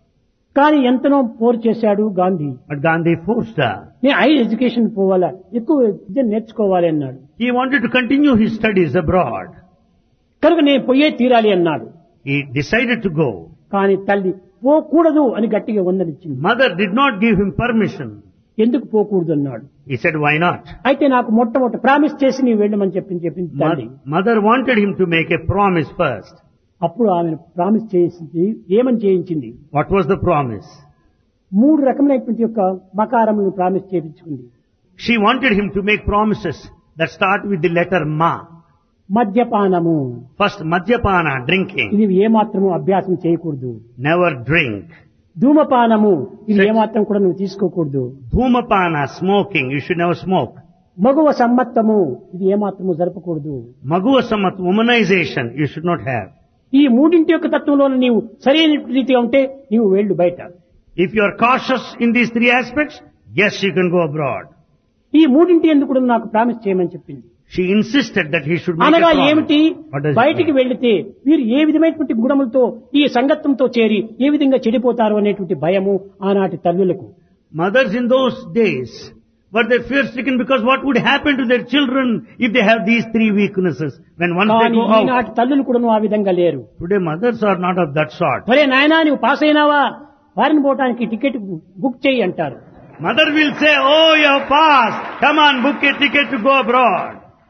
కానీ ఎంతనో పోరు చేశాడు Gandhi. But Gandhi forced her. నేను హై ఎడ్యుకేషన్ పోవాలా, ఎక్కువ విద్య నేర్చుకోవాలి అన్నాడు. He wanted to continue his studies abroad. కనుక నేను పోయే తీరాలి అన్నాడు. He decided to go. కానీ తల్లి పోకూడదు అని గట్టిగా వందనిచ్చింది. Mother did not give him permission. ఎందుకు పోకూడదు అన్నాడు. He said, why not? అయితే నాకు మొట్టమొదటి ప్రామిస్ చేసి నీవు వెళ్ళమని చెప్పింది చెప్పింది తల్లి. Mo- Mother wanted him to make a promise first. అప్పుడు ఆమె ప్రామిస్ చేసింది. ఏమని చేయించింది? What was the promise? మూడు రకములైనటువంటి యొక్క మకారములను promise చేయించుకుంది. She wanted him to make promises that start with the letter Ma. మద్యపానము, First, Madhyapana, drinking. ఇది ఏమాత్రము అభ్యాసం చేయకూడదు. Never drink. ధూమపానము, ఇది Sex. ఏమాత్రం కూడా నువ్వు తీసుకోకూడదు. Dhumapana, smoking. You should never smoke. మగువ సమ్మత్తము, ఇది ఏమాత్రము జరపకూడదు. Maguvasamat, womanization. You should not have. ఈ మూడింటి యొక్క తత్వంలో నీవు సరైన రీతిగా ఉంటే నీవు వెళ్ళు బయట. If you are cautious in these three aspects, yes, you can go abroad. ఈ మూడింటి ఎందుకు కూడా నాకు ప్రామిస్ చేయమని చెప్పింది. She insisted that he should make a అనగా promise. ఏమిటి? What does it బయటికి mean? వెళ్తే వీరు ఏ విధమైనటువంటి గుణములతో ఈ సంగత్వంతో చేరి ఏ విధంగా చెడిపోతారు అనేటువంటి భయము ఆనాటి తల్లులకు. Mothers in those days were they fear-stricken because what would happen to their children if they have these three weaknesses when once they కానీ go out? ఈనాటి తల్లులు కూడా ఆ విధంగా లేరు. Today mothers are not of that sort. ఒరే నాయనా నువ్వు పాస్ అయినావా, వారిని పోవటానికి టికెట్ బుక్ చేయి అంటారు. Mother will say, oh, you have passed. Come on, book a ticket to go abroad.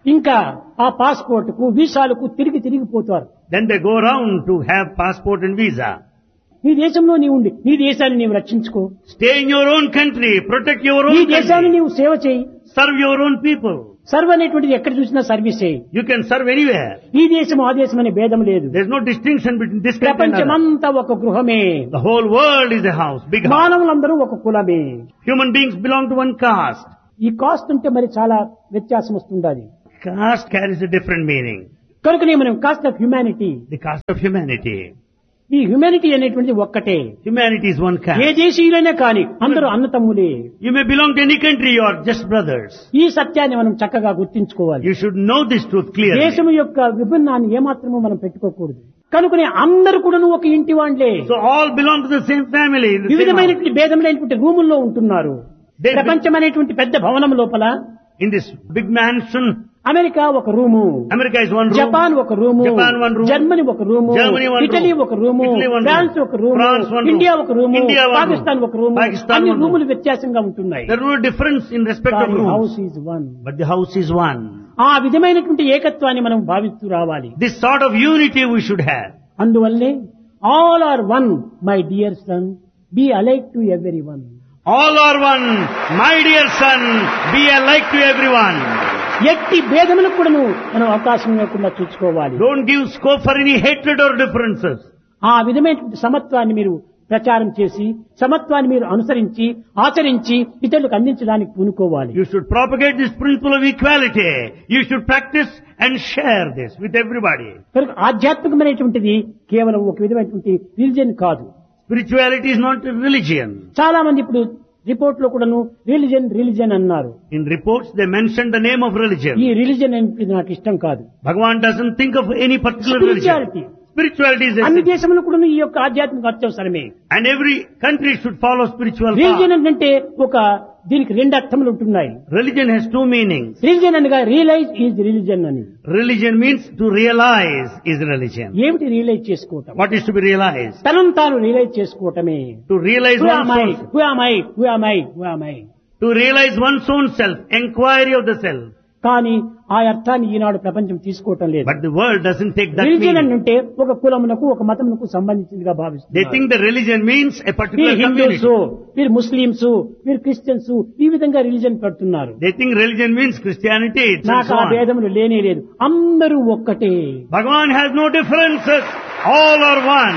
ఇంకా ఆ పాస్పోర్ట్ కు వీసాలకు తిరిగి తిరిగిపోతారు. Then they go around to have passport and visa. నీ దేశంలో నీవు ఉండి నీ దేశాన్ని నీవు రక్షించుకో. Stay in your own country, protect your నీ own దేశాన్ని country, నీవు సేవ చేయి. serve your own people. Serve అనేటువంటిది ఎక్కడ చూసినా సర్వీస్ చేయి. You can serve anywhere. ఈ దేశం ఆ దేశం అనే భేదం లేదు. There's no distinction between this country and another. ప్రపంచమంతా ఒక గృహమే. The whole world is a house, big house. మానవులందరూ ఒక కులమే. Human beings belong to one caste. ఈ కాస్ట్ ఉంటే మరి చాలా వ్యత్యాసం వస్తుండాలి. Caste carries a different meaning. కనుకనే మనం cost of humanity, The caste of humanity. ఈ హ్యుమానిటీ అనేటువంటిది ఒక్కటే. Humanity is one A caste. దేశీయులైనా కానీ అందరూ అన్నతమ్ములే. You may belong to any country, you are just brothers. ఈ సత్యాన్ని మనం చక్కగా గుర్తించుకోవాలి. You should know this truth clearly. దేశం యొక్క విభిన్నాన్ని ఏమాత్రమూ మనం పెట్టుకోకూడదు. కనుకనే అందరూ కూడా ఒక ఇంటి వాళ్లే. So all belong to the same family. the same house. వివిధమైనటువంటి భేదములైనటువంటి రూముల్లో ఉంటున్నారు. They- ప్రపంచం అనేటువంటి పెద్ద భవనం లోపల In this big mansion, America ఒక room, America is one room. Japan ఒక room, Japan one room. Germany ఒక room, Germany one room. Italy ఒక room, Italy one room. France ఒక room, France one room. India ఒక room, India one room. Pakistan ఒక రూము. Pakistan అన్ని one room. రూములు వ్యత్యాసంగా ఉంటున్నాయి. There is no difference in respect of house rooms. Is one. But the house is one. ఆ విధమైనటువంటి ఏకత్వాన్ని మనం భావిస్తూ రావాలి. This sort of unity we should have. అందువల్లే all are one my dear son, be alike to every one. All are one. My dear son, be alike to everyone. ఎట్టి భేదములకు కూడా మనం అవకాశం లేకుండా చూసుకోవాలి. Don't give scope for any hatred or differences. ఆ విధమైనటువంటి సమత్వాన్ని మీరు ప్రచారం చేసి సమత్వాన్ని మీరు అనుసరించి ఆచరించి ఇతరులకు అందించడానికి పూనుకోవాలి. You should propagate this principle of equality. You should practice and share this with everybody. కనుక ఆధ్యాత్మికమైనటువంటిది కేవలం ఒక విధమైనటువంటి రిలిజియన్ కాదు. Spirituality is not a religion. చాలా మంది ఇప్పుడు రిపోర్ట్ లో కూడాను రిలిజన్ రిలిజన్ అన్నారు. In reports they mention the name of religion. ఈ రిలిజన్ అనేది నాకు ఇష్టం కాదు. Bhagavan doesn't think of any particular Spirituality. religion. Spirituality is అన్ని essential. దేశంలో కూడా ఈ యొక్క ఆధ్యాత్మిక అత్యవసరమే. And every country should follow spiritual religion path. అంటే ఒక దీనికి రెండు అర్థములు ఉంటున్నాయి. Religion has two meanings. Religion అనగా రియలైజ్ ఈజ్ రిలిజన్ అని. Religion means to realize is religion. ఏమిటి రియలైజ్ చేసుకోవటం? What is to be realized? తనను తాను రియలైజ్ చేసుకోవటమే. To realize Who one's am I? own self. Who am I? Who am I? Who am I? To realize one's own self. Inquiry of the self. కానీ ఆ అర్థాన్ని ఈనాడు ప్రపంచం తీసుకోవటం లేదు. But the world doesn't take that religion meaning. అంటే ఒక కులమునకు ఒక మతమునకు సంబంధించిందిగా They భావిస్తున్నారు. think the religion means a particular వీరు హిందూస్, community. వీరు ముస్లింస్, వీరు క్రిస్టియన్స్, ఈ విధంగా రిలిజన్ పెడుతున్నారు. They think religion means Christianity. It's and నాకు so ఆ on. భేదములు లేనే లేదు. అందరూ ఒక్కటే. Bhagavan has no differences. All are one.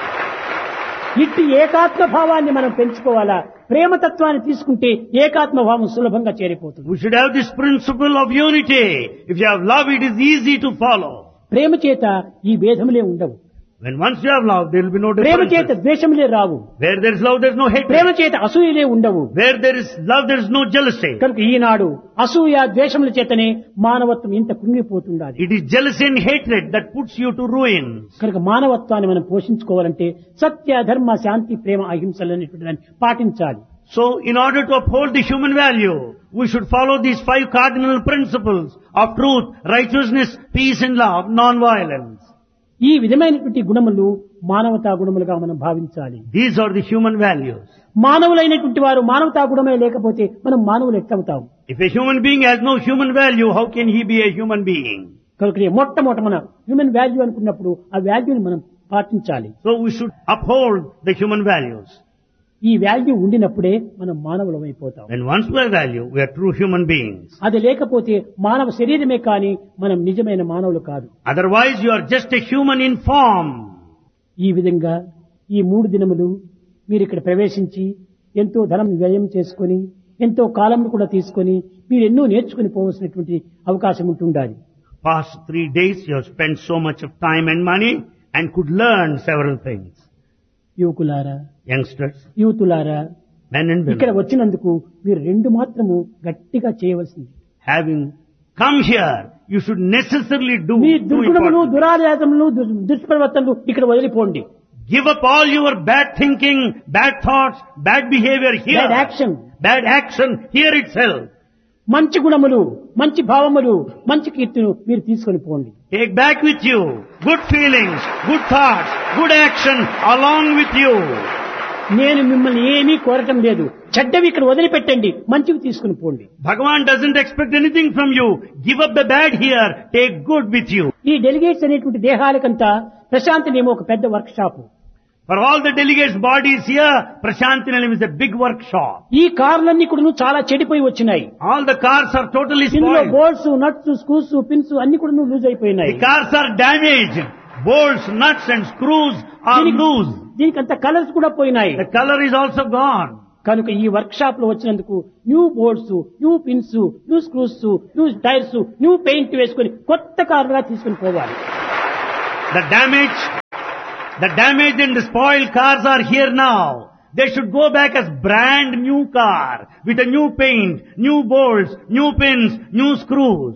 ఇట్టి ఏకాత్మ భావాన్ని మనం పెంచుకోవాలా. ప్రేమతత్వాన్ని తీసుకుంటే ఏకాత్మ భావం సులభంగా చేరిపోతుంది. We should have this principle of unity. If you have love, it is easy to follow. ప్రేమ చేత ఈ భేదములే ఉండవు. When once you have love, there will be no ప్రేమ చేత differences. ద్వేషములే Rao. Where there is love, there is no Prema hatred. చేత అసూయలే ఉండవు. Where there is love, there is no jealousy. కనుక ఈనాడు అసూయ ద్వేషముల చేతనే మానవత్వం ఇంత కృంగిపోతుండాలి. It is jealousy and hatred that puts you to ruin. కనుక మానవత్వాన్ని మనం పోషించుకోవాలంటే సత్య ధర్మ శాంతి ప్రేమ అహింసలు అనేటువంటి దాన్ని పాటించాలి. So, in order to uphold the human value, we should follow these five cardinal principles of truth, righteousness, peace and love, non-violence. ఈ విధమైనటువంటి గుణములు మానవతా గుణములుగా మనం భావించాలి. These are the human values. మానవులైనటువంటి వారు మానవతా గుణమే లేకపోతే మనం మానవులు ఎట్లవుతాం? If a human being has no human value, how can he be a human being? కనుక మొట్టమొదట మన హ్యూమన్ వాల్యూ అనుకున్నప్పుడు ఆ వాల్యూని మనం పాటించాలి. So we should uphold the human values. ఈ వాల్యూ ఉండినప్పుడే మనం మానవులం అయిపోతాం. When once we have value, we are true human beings. అది లేకపోతే మానవ శరీరమే కానీ మనం నిజమైన మానవులు కాదు. Otherwise, you are just a human in form. ఈ విధంగా ఈ మూడు దినములు మీరు ఇక్కడ ప్రవేశించి ఎంతో ధనం వ్యయం చేసుకొని ఎంతో కాలం కూడా తీసుకొని మీరు ఎన్నో నేర్చుకుని పోవలసినటువంటి అవకాశం ఉంటుండాలి. Past three days, you have spent so much of time and money and could learn several things. యువకులారా, Youngsters, యూతులారా, men and ఇక్కడ women, వచ్చినందుకు మీరు రెండు మాత్రము గట్టిగా చేయవలసింది. having come here, you should necessarily do me two దుర్గుణములు important things. దురాచారములు దుర్- దుష్ప్రవర్తనలు ఇక్కడ వదిలిపోండి. Give up all your bad thinking, bad thoughts, bad behavior here. Bad action. Bad action here itself. మంచి గుణములు, మంచి భావములు, మంచి కీర్తిను మీరు తీసుకొని పోండి. Take back with you good feelings, good thoughts, good action along with you. నేను మిమ్మల్ని ఏమీ కోరటం లేదు. చెడ్డవి ఇక్కడ వదిలిపెట్టండి, మంచివి తీసుకుని పోండి. Bhagavan doesn't expect anything from you. Give up the bad here, take good with you. ఈ డెలిగేట్స్ అనేటువంటి దేహాలకంతా ప్రశాంతి నేమో ఒక పెద్ద work shop. For all the delegates' bodies here, Prashanti Nilayam is a big workshop. ఈ కార్లన్నీ కూడా చాలా చెడిపోయి వచ్చినాయి. All the cars are totally ఇందులో spoiled. Bolts, nuts, screws, pins అన్ని కూడా లూజ్ అయిపోయినాయి. The cars are damaged. Bolts, nuts and screws are దీనికి- loose. దీనికి అంత కలర్స్ కూడా పోయినాయి. The color is also gone. కనుక ఈ వర్క్ షాప్ లో వచ్చినందుకు new bolts, new pins, new screws, new tyres, new paint వేసుకొని కొత్త కారుగా తీసుకుని పోవాలి. The damage, the damaged and the spoiled cars are here now. They should go back as brand new car with a new paint, new bolts, new pins, new screws.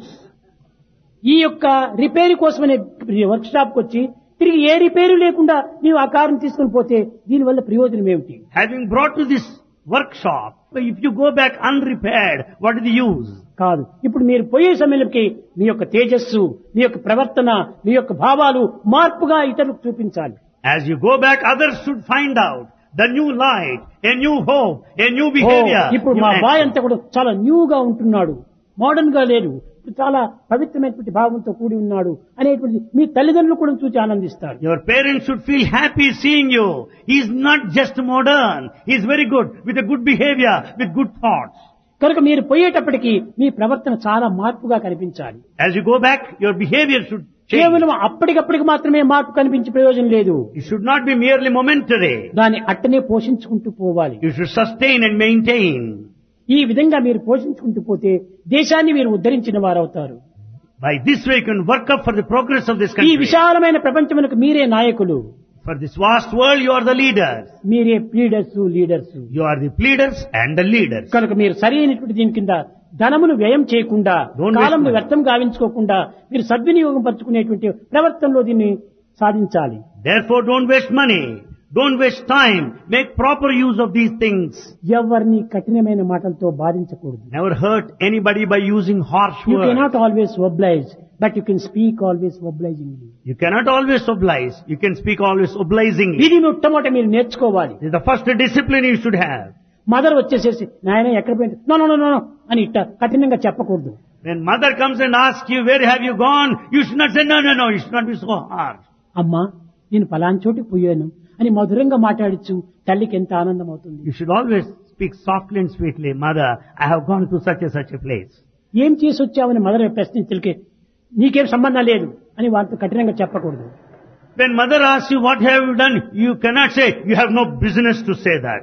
ఈ యొక్క రిపేర్ కోసమనే వర్క్ షాప్ కు వచ్చి తిరిగి ఏ రిపేరు లేకుండా నీవు ఆ కారుని తీసుకుని పోతే దీనివల్ల ప్రయోజనం ఏమిటి? Having brought to this workshop, if you go back unrepaired, what is the use? కాదు. ఇప్పుడు మీరు పోయే సమయంలోకి మీ యొక్క తేజస్సు, మీ యొక్క ప్రవర్తన, మీ యొక్క భావాలు మార్పుగా ఇతరులకు చూపించాలి. As you go back, others should find out the new light, a new hope, a new oh, behavior. ఇప్పుడు new మా action. బాయ్ అంతా కూడా చాలా న్యూగా ఉంటున్నాడు, మోడర్న్ గా లేడు, ఇప్పుడు చాలా పవిత్రమైనటువంటి భావంతో కూడి ఉన్నాడు అనేటువంటి మీ తల్లిదండ్రులు కూడా చూసి ఆనందిస్తారు. Your parents should feel happy seeing you. He is not just modern. He is very good, with a good behavior, with good thoughts. కనుక మీరు పోయేటప్పటికి మీ ప్రవర్తన చాలా మార్పుగా కనిపించాలి. As you go back, your behavior should change. కేవలం అప్పటికప్పటికి మాత్రమే మార్పు కనిపించే ప్రయోజనం లేదు. It should not be merely momentary. దాన్ని అట్టనే పోషించుకుంటూ పోవాలి. You should sustain and maintain. ఈ విధంగా మీరు పోషించుకుంటూ పోతే దేశాన్ని మీరు ఉద్ధరించిన వారవుతారు. By this way, you can work up for the progress of this ఈ country. విశాలమైన ప్రపంచమునకు మీరే నాయకులు, For this vast world, you are the leaders. మీరే pleaders, leaders. You are the pleaders and the leaders. కనుక మీరు సరైనటువంటి దీని కింద ధనమును వ్యయం చేయకుండా, Don't waste కాలంను money. వ్యర్థం గావించుకోకుండా మీరు సద్వినియోగం పరుచుకునేటువంటి ప్రవర్తనలో దీన్ని సాధించాలి. Therefore, don't waste money. Don't waste time. Make proper use of these things. ఎవరిని కఠినమైన మాటలతో బాధించకూడదు. Never hurt anybody by using harsh You words. cannot always oblige, but you can speak always obligingly. You cannot always oblige. You can speak always obligingly. ఇది మొట్టమొదట మీరు నేర్చుకోవాలి. This is the first discipline you should have. Mother వచ్చేసేసి నాయన ఎక్కడ పోయింది, నో నో నో నో అని ఇట్ట కఠినంగా చెప్పకూడదు. When mother comes and asks you, where have you gone? You should not say, no, no, no. You should not be so harsh. అమ్మా నేను పలానా చోటికి పోయాను అని మధురంగా మాట్లాడచ్చు, తల్లికి ఎంత ఆనందం అవుతుంది. You should always speak softly and sweetly. Mother, I have gone to such and such a place. ఏం చేసి వచ్చావని మదర్ ప్రశ్నించలికే నీకేం సంబంధం లేదు అని వాళ్ళతో కఠినంగా చెప్పకూడదు. When mother asks you, what have you done? You cannot say, you have no business to say that.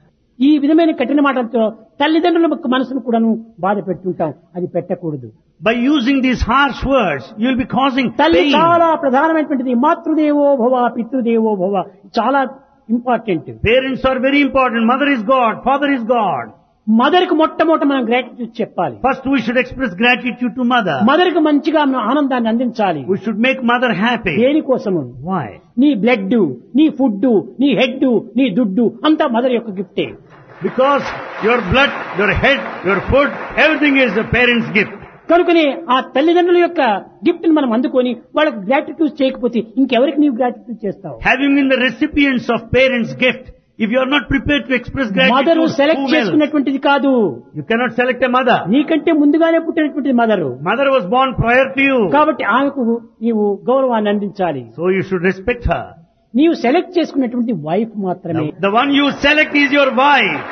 ఈ విధమైన కఠిన మాటలతో తల్లిదండ్రుల యొక్క మనసును కూడాను బాధ పెడుతుంటాం, అది పెట్టకూడదు. By using these harsh words, you will be causing తల్లి pain. చాలా ప్రధానమైనటువంటిది. మాతృదేవో భవ, పితృదేవో భవ, చాలా important. Parents are very important. Mother is God. Father is God. Mother కు మొట్టమొదట మనం గ్రాటిట్యూడ్ చెప్పాలి. First we should express gratitude to mother. Mother కు మంచిగా మనం ఆనందాన్ని అందించాలి. We should make mother happy. దేనికోసము? Why? నీ బ్లడ్, నీ ఫుడ్, నీ హెడ్, నీ దుడ్డు అంతా మదర్ యొక్క గిఫ్టే. Because your blood, your head, your food, everything is the parent's gift. కనుకనే ఆ తల్లిదండ్రుల యొక్క గిఫ్ట్ ని మనం అందుకొని వాళ్ళకి గ్రాటిట్యూడ్ చేయకపోతే ఇంకెవరికి నీవు గ్రాటిట్యూడ్ చేస్తావు? Having been the recipients of parents' gift, if you are not prepared to express mother gratitude, select whom else? చేసుకున్నటువంటిది కాదు. You cannot select a mother. నీకంటే ముందుగానే పుట్టినటువంటి mother. Mother was born prior to you. కాబట్టి ఆమెకు నీవు గౌరవాన్ని అందించాలి. So you should respect her. నీవు సెలెక్ట్ చేసుకున్నటువంటి వైఫ్ మాత్రమే. Now, the one you select is your wife.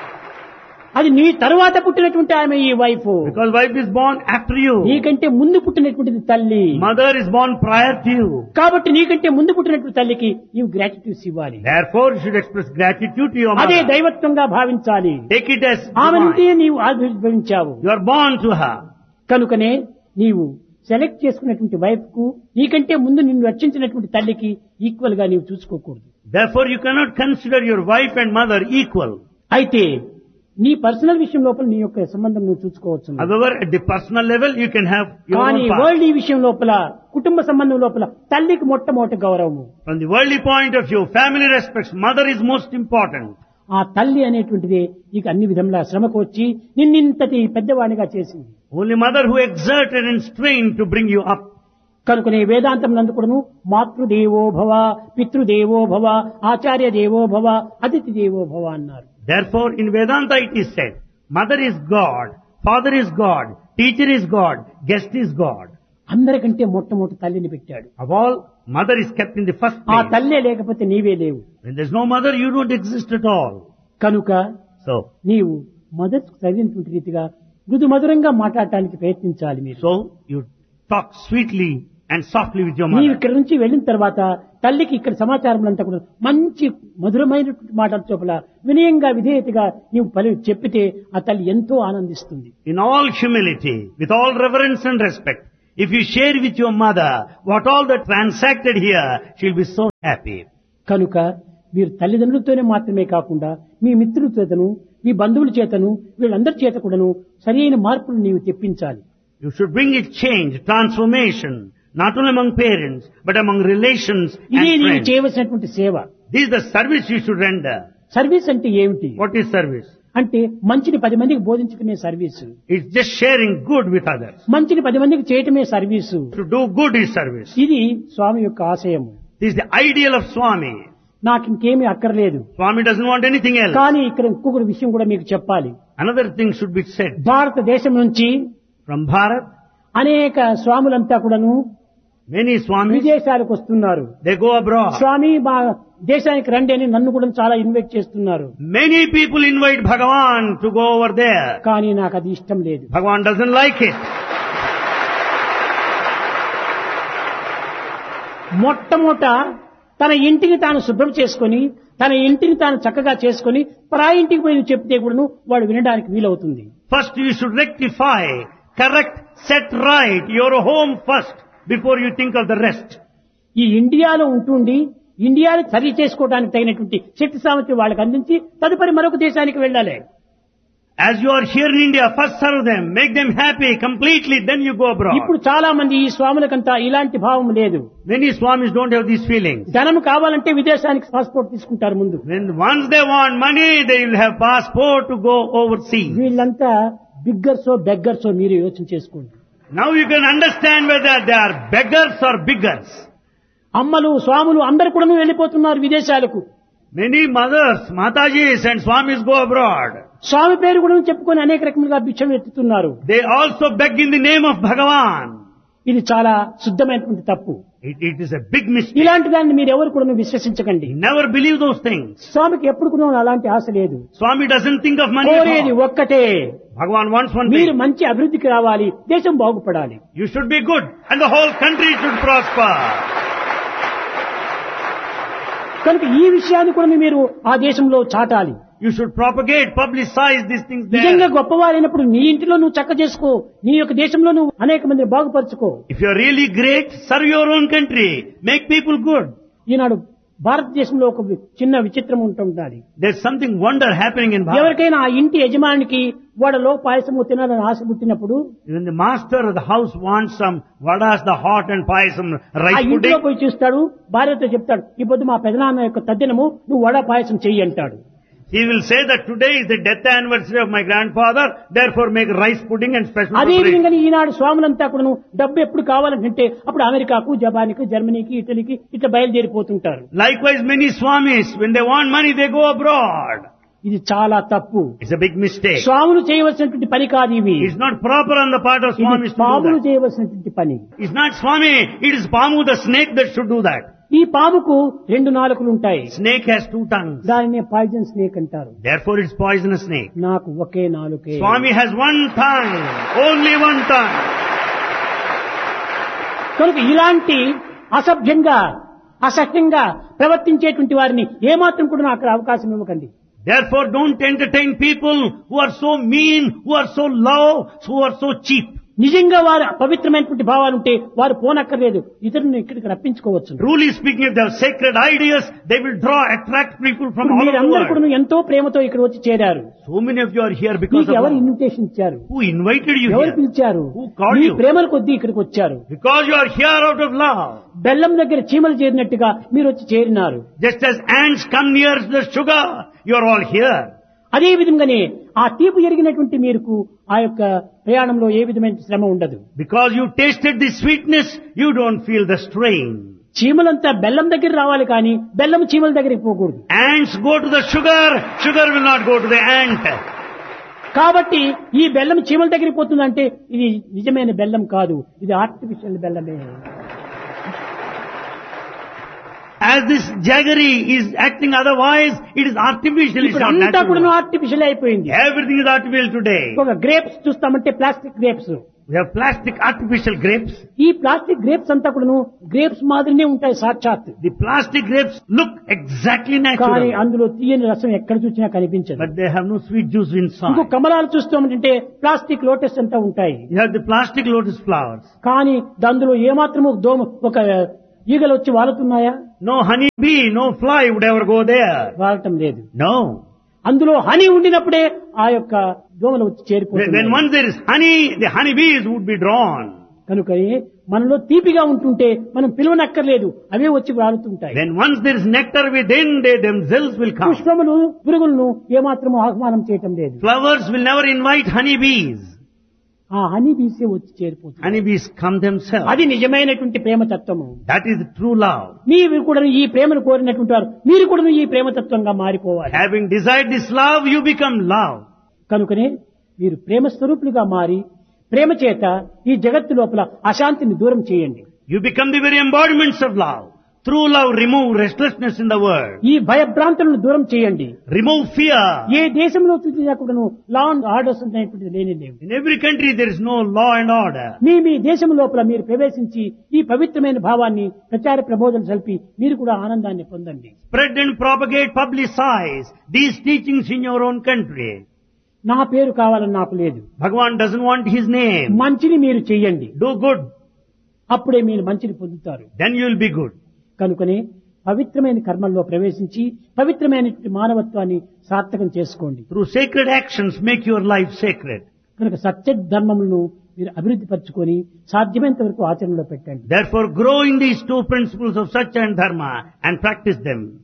అది నీ తరువాత పుట్టినటువంటి ఆమె ఈ wife. Because wife is born after you. నీకంటే ముందు పుట్టినటువంటిది తల్లి. Mother is born prior to you. కాబట్టి నీకంటే ముందు పుట్టినటువంటి తల్లికి నీవు గ్రాటిట్యూడ్స్ ఇవ్వాలి. Therefore, you should express gratitude to your అదే mother. దైవత్వంగా భావించాలి. Take it as ఆమె నుండి divine. నీవు ఆవిర్భవించావు. You are born to her. కనుకనే నీవు సెలెక్ట్ చేసుకున్నటువంటి వైఫ్ కు నీకంటే ముందు నిన్ను రక్షించినటువంటి తల్లికి ఈక్వల్ గా నీవు చూసుకోకూడదు. Therefore, you cannot consider your wife and mother equal. అయితే నీ పర్సనల్ విషయం లోపల నీ యొక్క సంబంధం నువ్వు చూసుకోవచ్చు. However, at the personal level, you can have your కానీ own path. వరల్డ్ ఈ విషయం లోపల, కుటుంబ సంబంధం లోపల తల్లికి మొట్టమొదటి గౌరవము. From the worldly point of view, family respects, mother is most important. ఆ తల్లి అనేటువంటిది నీకు అన్ని విధంగా శ్రమకు వచ్చి నిన్నింతటి పెద్దవాడిగా చేసింది. Only mother who exerted and strained to bring you up. కనుకనే వేదాంతం నందు కూడాను మాతృదేవో భవ, పితృదేవో భవ, ఆచార్య దేవో భవ, అతిథి దేవో భవ అన్నారు. Therefore, in Vedanta it is said, mother is God, father is God, teacher is God, guest is God. అందరికంటే మొట్టమొదటి తల్లిని పెట్టాడు. Of all, mother is kept in the first ఆ place. తల్లే లేకపోతే నీవే లేవు. When there's no mother, you don't exist at all. కనుక So, నీవు మొదటి తగినటువంటి రీతిగా మృదు మధురంగా మాట్లాడటానికి ప్రయత్నించాలి మీరు. so you talk sweetly and softly with your నీవు mother. ఇక్కడ నుంచి వెళ్ళిన తర్వాత తల్లికి ఇక్కడ సమాచారం అంతా కూడా మంచి మధురమైనటువంటి మాటల చొప్పుల వినయంగా విధేయతగా నీవు పలి చెప్పితే ఆ తల్లి ఎంతో ఆనందిస్తుంది. In all humility, with all reverence and respect, if you share with your mother what all that transacted here, she'll be so happy. కనుక మీరు తల్లిదండ్రులతోనే మాత్రమే కాకుండా మీ మిత్రుల చేతను మీ బంధువుల చేతను వీళ్ళందరి చేత కూడాను సరైన మార్పులు నీవు తెప్పించాలి. You should bring a change, transformation, not only among parents, but among relations ఇదే and నీవు friends. చేయవలసినటువంటి సేవ. This is the service you should render. Service అంటే ఏమిటి What is service? అంటే మంచిని పది మందికి బోధించడమే service. It's just sharing good with others. మంచిని పది మందికి చేయటమే service. To do good is service. ఇది స్వామి యొక్క ఆశయము. This is the ideal of Swami. నాకు ఇంకేమీ అక్కర్లేదు. Swami doesn't want anything else. కానీ ఇక్కడ ఇంకొక విషయం కూడా మీకు చెప్పాలి. Another thing should be said. భారతదేశం నుంచి From Bharat, అనేక స్వాములంతా కూడాను many Swamis, విదేశాలకు వస్తున్నారు. they go abroad. స్వామి మా దేశానికి రండి అని నన్ను కూడా చాలా ఇన్వైట్ చేస్తున్నారు. Many people invite Bhagavan to go over there. కానీ నాకు అది ఇష్టం లేదు. Bhagavan doesn't like it. మొట్టమొదట తన ఇంటిని తాను శుభ్రం చేసుకొని తన ఇంటిని తాను చక్కగా చేసుకొని పరాయి ఇంటికి పోయి చెప్తే కూడాను వాడు వినడానికి వీలవుతుంది. First you should rectify, correct, set right your home first before you think of the rest. ఈ ఇండియాలో ఉంటుండి ఇండియాని సరి చేసుకోవడానికి తగినటువంటి శక్తి సామర్థ్యం వాళ్ళకి అందించి తదుపరి మరొక దేశానికి వెళ్ళాలి. As you are here in India, first serve them, make them happy completely, then you go abroad. ఇప్పుడు చాలా మంది ఈ స్వాములకంతా ఇలాంటి భావం లేదు. Many Swamis don't have these feelings. ధనం కావాలంటే విదేశానికి పాస్పోర్ట్ తీసుకుంటారు ముందు. When once they want money, they will have passport to go overseas. వీళ్ళంతా బిగ్గర్సో బెగ్గర్సో మీరు యోచన చేసుకోండి. Now you can understand whether they are beggars or biggers. అమ్మలు స్వాములు అందరు కూడా వెళ్ళిపోతున్నారు విదేశాలకు. Many mothers, Matajis and Swamis go abroad. స్వామి పేరు కూడా చెప్పుకొని అనేక రకములుగా భిక్షం ఎత్తుతున్నారు. They also beg in the name of Bhagavan. ఇది చాలా శుద్ధమైనటువంటి తప్పు. It, it is a big mistake. ఇలాంటి దాన్ని మీరు ఎవరు కూడా విశ్వసించకండి. Never believe those things. స్వామికి ఎప్పుడు కూడా అలాంటి ఆశ లేదు. Swami doesn't think of money at కోరేది all. ఒక్కటే, Bhagavan wants one మీరు thing. మంచి అభివృద్ధికి రావాలి, దేశం బాగుపడాలి. You should be good and the whole country should prosper. కనుక ఈ విషయాన్ని కూడా మీరు ఆ దేశంలో చాటాలి. You should propagate, publicize these things నిజంగా there. గొప్పవారైనప్పుడు నీ ఇంటిలో నువ్వు చక్క చేసుకో, నీ యొక్క దేశంలో నువ్వు అనేక మందిని బాగుపరచుకో. If you are really great, serve your own country. Make people good. ఈనాడు భారతదేశంలో ఒక వి- చిన్న విచిత్రం ఉంటుండాలి. There's something wonder happening in Bharat. ఎవరికైనా ఆ ఇంటి యజమానికి వడలో పాయసము తినాలని ఆశ పుట్టినప్పుడు When the master of the house wants some vadas, the hot and payasam, ఆ rice ఇంటిలో pudding, పోయి చూస్తాడు, భార్యతో చెప్తాడు, ఈ పొద్దు మా పెదనాన్న యొక్క తద్దినము నువ్వు వడ పాయసం చెయ్యి అంటాడు. he will say that today is the death anniversary of my grandfather, therefore make rice pudding and special అదే preparation. విధంగా ఈనాడు స్వాములంతా కూడా డబ్బు ఎప్పుడు కావాలంటే అప్పుడు అమెరికాకు, జపాన్కి, జర్మనీకి, ఇటలీకి ఇట్లా బయలుదేరిపోతుంటారు. Likewise, many Swamis, when they want money, they go abroad. ఇది చాలా తప్పు. It's a big mistake. స్వాములు చేయవలసినటువంటి పని కాదు ఇవి. It's not proper on the part of ఇది Swamis to do పాములు that. చేయవలసినటువంటి పని. It's not Swami, it is Pamu the snake that should do that. ఈ పాముకు రెండు నాలుకలు ఉంటాయి. Snake has two tongues. దానినే పాయిజన్ స్నేక్ అంటారు. Therefore it's poisonous snake. నాకు ఒకే నాలుకే. Swami has one tongue, only one tongue. కనుక ఇలాంటి అసభ్యంగా అసహ్యంగా ప్రవర్తించేటువంటి వారిని ఏమాత్రం కూడా నాకు అవకాశం ఇవ్వకండి. Therefore don't entertain people who are so mean, who are so low, who are so cheap. నిజంగా వారు పవిత్రమైనటువంటి భావాలు ఉంటే వారు పోనక్కర్లేదు, ఇతరులను ఇక్కడికి రప్పించుకోవచ్చు. Truly speaking, if they have sacred ideas, they will draw, attract people from all over the మీరందరూ world. కూడా ఎంతో ప్రేమతో ఇక్కడ వచ్చి చేరారు. So many of you are here because మీకు of ఎవరు love. ఇన్విటేషన్ ఇచ్చారు? Who invited you ఎవరు here? పిలిచారు? Who called me you? ప్రేమల కొద్దీ ఇక్కడికి వచ్చారు. Because you are here out of love. బెల్లం దగ్గర చీమలు చేరినట్టుగా మీరు వచ్చి చేరినారు. Just as ants come near the sugar, you are all here. అదే విధంగానే ఆ తీపి ఎరిగినటువంటి మీకు ఆ యొక్క ప్రయాణంలో ఏ విధమైన శ్రమ ఉండదు. Because you tasted the sweetness, you don't feel the strain. చీమలంతా బెల్లం దగ్గర రావాలి కానీ బెల్లం చీమల దగ్గరికి పోకూడదు. Ants go to the sugar, sugar will not go to the ant. కాబట్టి ఈ బెల్లం చీమల దగ్గరికి పోతుందంటే ఇది నిజమైన బెల్లం కాదు, ఇది ఆర్టిఫిషియల్ బెల్లమే. As this jaggery is acting otherwise, it is artificial, it's ఇప్పుడు not అంతా కూడా natural. ఆర్టిఫిషియల్ అయిపోయింది. Everything is artificial today. ఒక grapes చూస్తామంటే plastic grapes. We have plastic artificial grapes. ఈ ప్లాస్టిక్ గ్రేప్స్ అంతా కూడా గ్రేప్స్ మాదిరినే ఉంటాయి సాక్షాత్. The plastic grapes look exactly కానీ natural, అందులో తీయని రసం ఎక్కడ చూసినా కనిపించదు. but they have no sweet juice ఇంకో inside. కమలాలు చూస్తామంటే ప్లాస్టిక్ లోటస్ అంతా ఉంటాయి. You have the plastic lotus flowers. కానీ అందులో ఏమాత్రము దోమ ఒక ఈగలు వచ్చి వాలుతున్నాయా? No honey bee, no fly would ever go there. వాలటం లేదు. No. అందులో హనీ ఉండినప్పుడే ఆ యొక్క దోమలు వచ్చి When చేరిపోతాయి. once there is honey, the honey bees would be drawn. కనుక మనలో తీపిగా ఉంటుంటే మనం పిలువనక్కర్లేదు, అవే వచ్చి వాలుతుంటాయి. Then once there is nectar within, they themselves will come. పుష్పములు పురుగులను ఏమాత్రము ఆహ్వానం చేయటం లేదు. Flowers will never invite honey bees. ఆ హనీ బీసే వచ్చి చేరిపోతుంది. Honey bees come themselves. అది నిజమైనటువంటి ప్రేమ తత్వము. That is true love. మీరు కూడా ఈ ప్రేమను కోరినటువంటి వారు మీరు కూడా ఈ ప్రేమ తత్వంగా మారిపోవాలి. Having desired this love, you become love. కనుకనే మీరు ప్రేమ స్వరూపులుగా మారి ప్రేమ చేత ఈ జగత్తు లోపల అశాంతిని దూరం చేయండి. You become the very embodiments of love. Through love, remove restlessness in the world. ఈ భయభ్రాంతులను దూరం చేయండి. Remove fear. ఏ దేశంలో చూసినా కూడాను లా అండ్ ఆర్డర్స్ అనేటువంటిది లేని లేవు. In every country, there is no law and order. మీ మీ దేశం లోపల మీరు ప్రవేశించి ఈ పవిత్రమైన భావాన్ని ప్రచార ప్రబోధన కలిపి మీరు కూడా ఆనందాన్ని పొందండి. Spread and propagate, publicize these teachings in your own country. నా పేరు కావాలని నాకు లేదు. Bhagavan doesn't want his name. మంచిని మీరు చెయ్యండి, Do good, అప్పుడే మీరు మంచిని పొందుతారు. then you will be good. కనుకనే పవిత్రమైన కర్మల్లో ప్రవేశించి పవిత్రమైనటువంటి మానవత్వాన్ని సార్థకం చేసుకోండి. Through sacred actions, make your life sacred. కనుక సత్య ధర్మములను మీరు అభివృద్ధి పరచుకొని సాధ్యమైనంత వరకు ఆచరణలో పెట్టండి. Therefore, grow in these two principles of Satya and Dharma and practice them.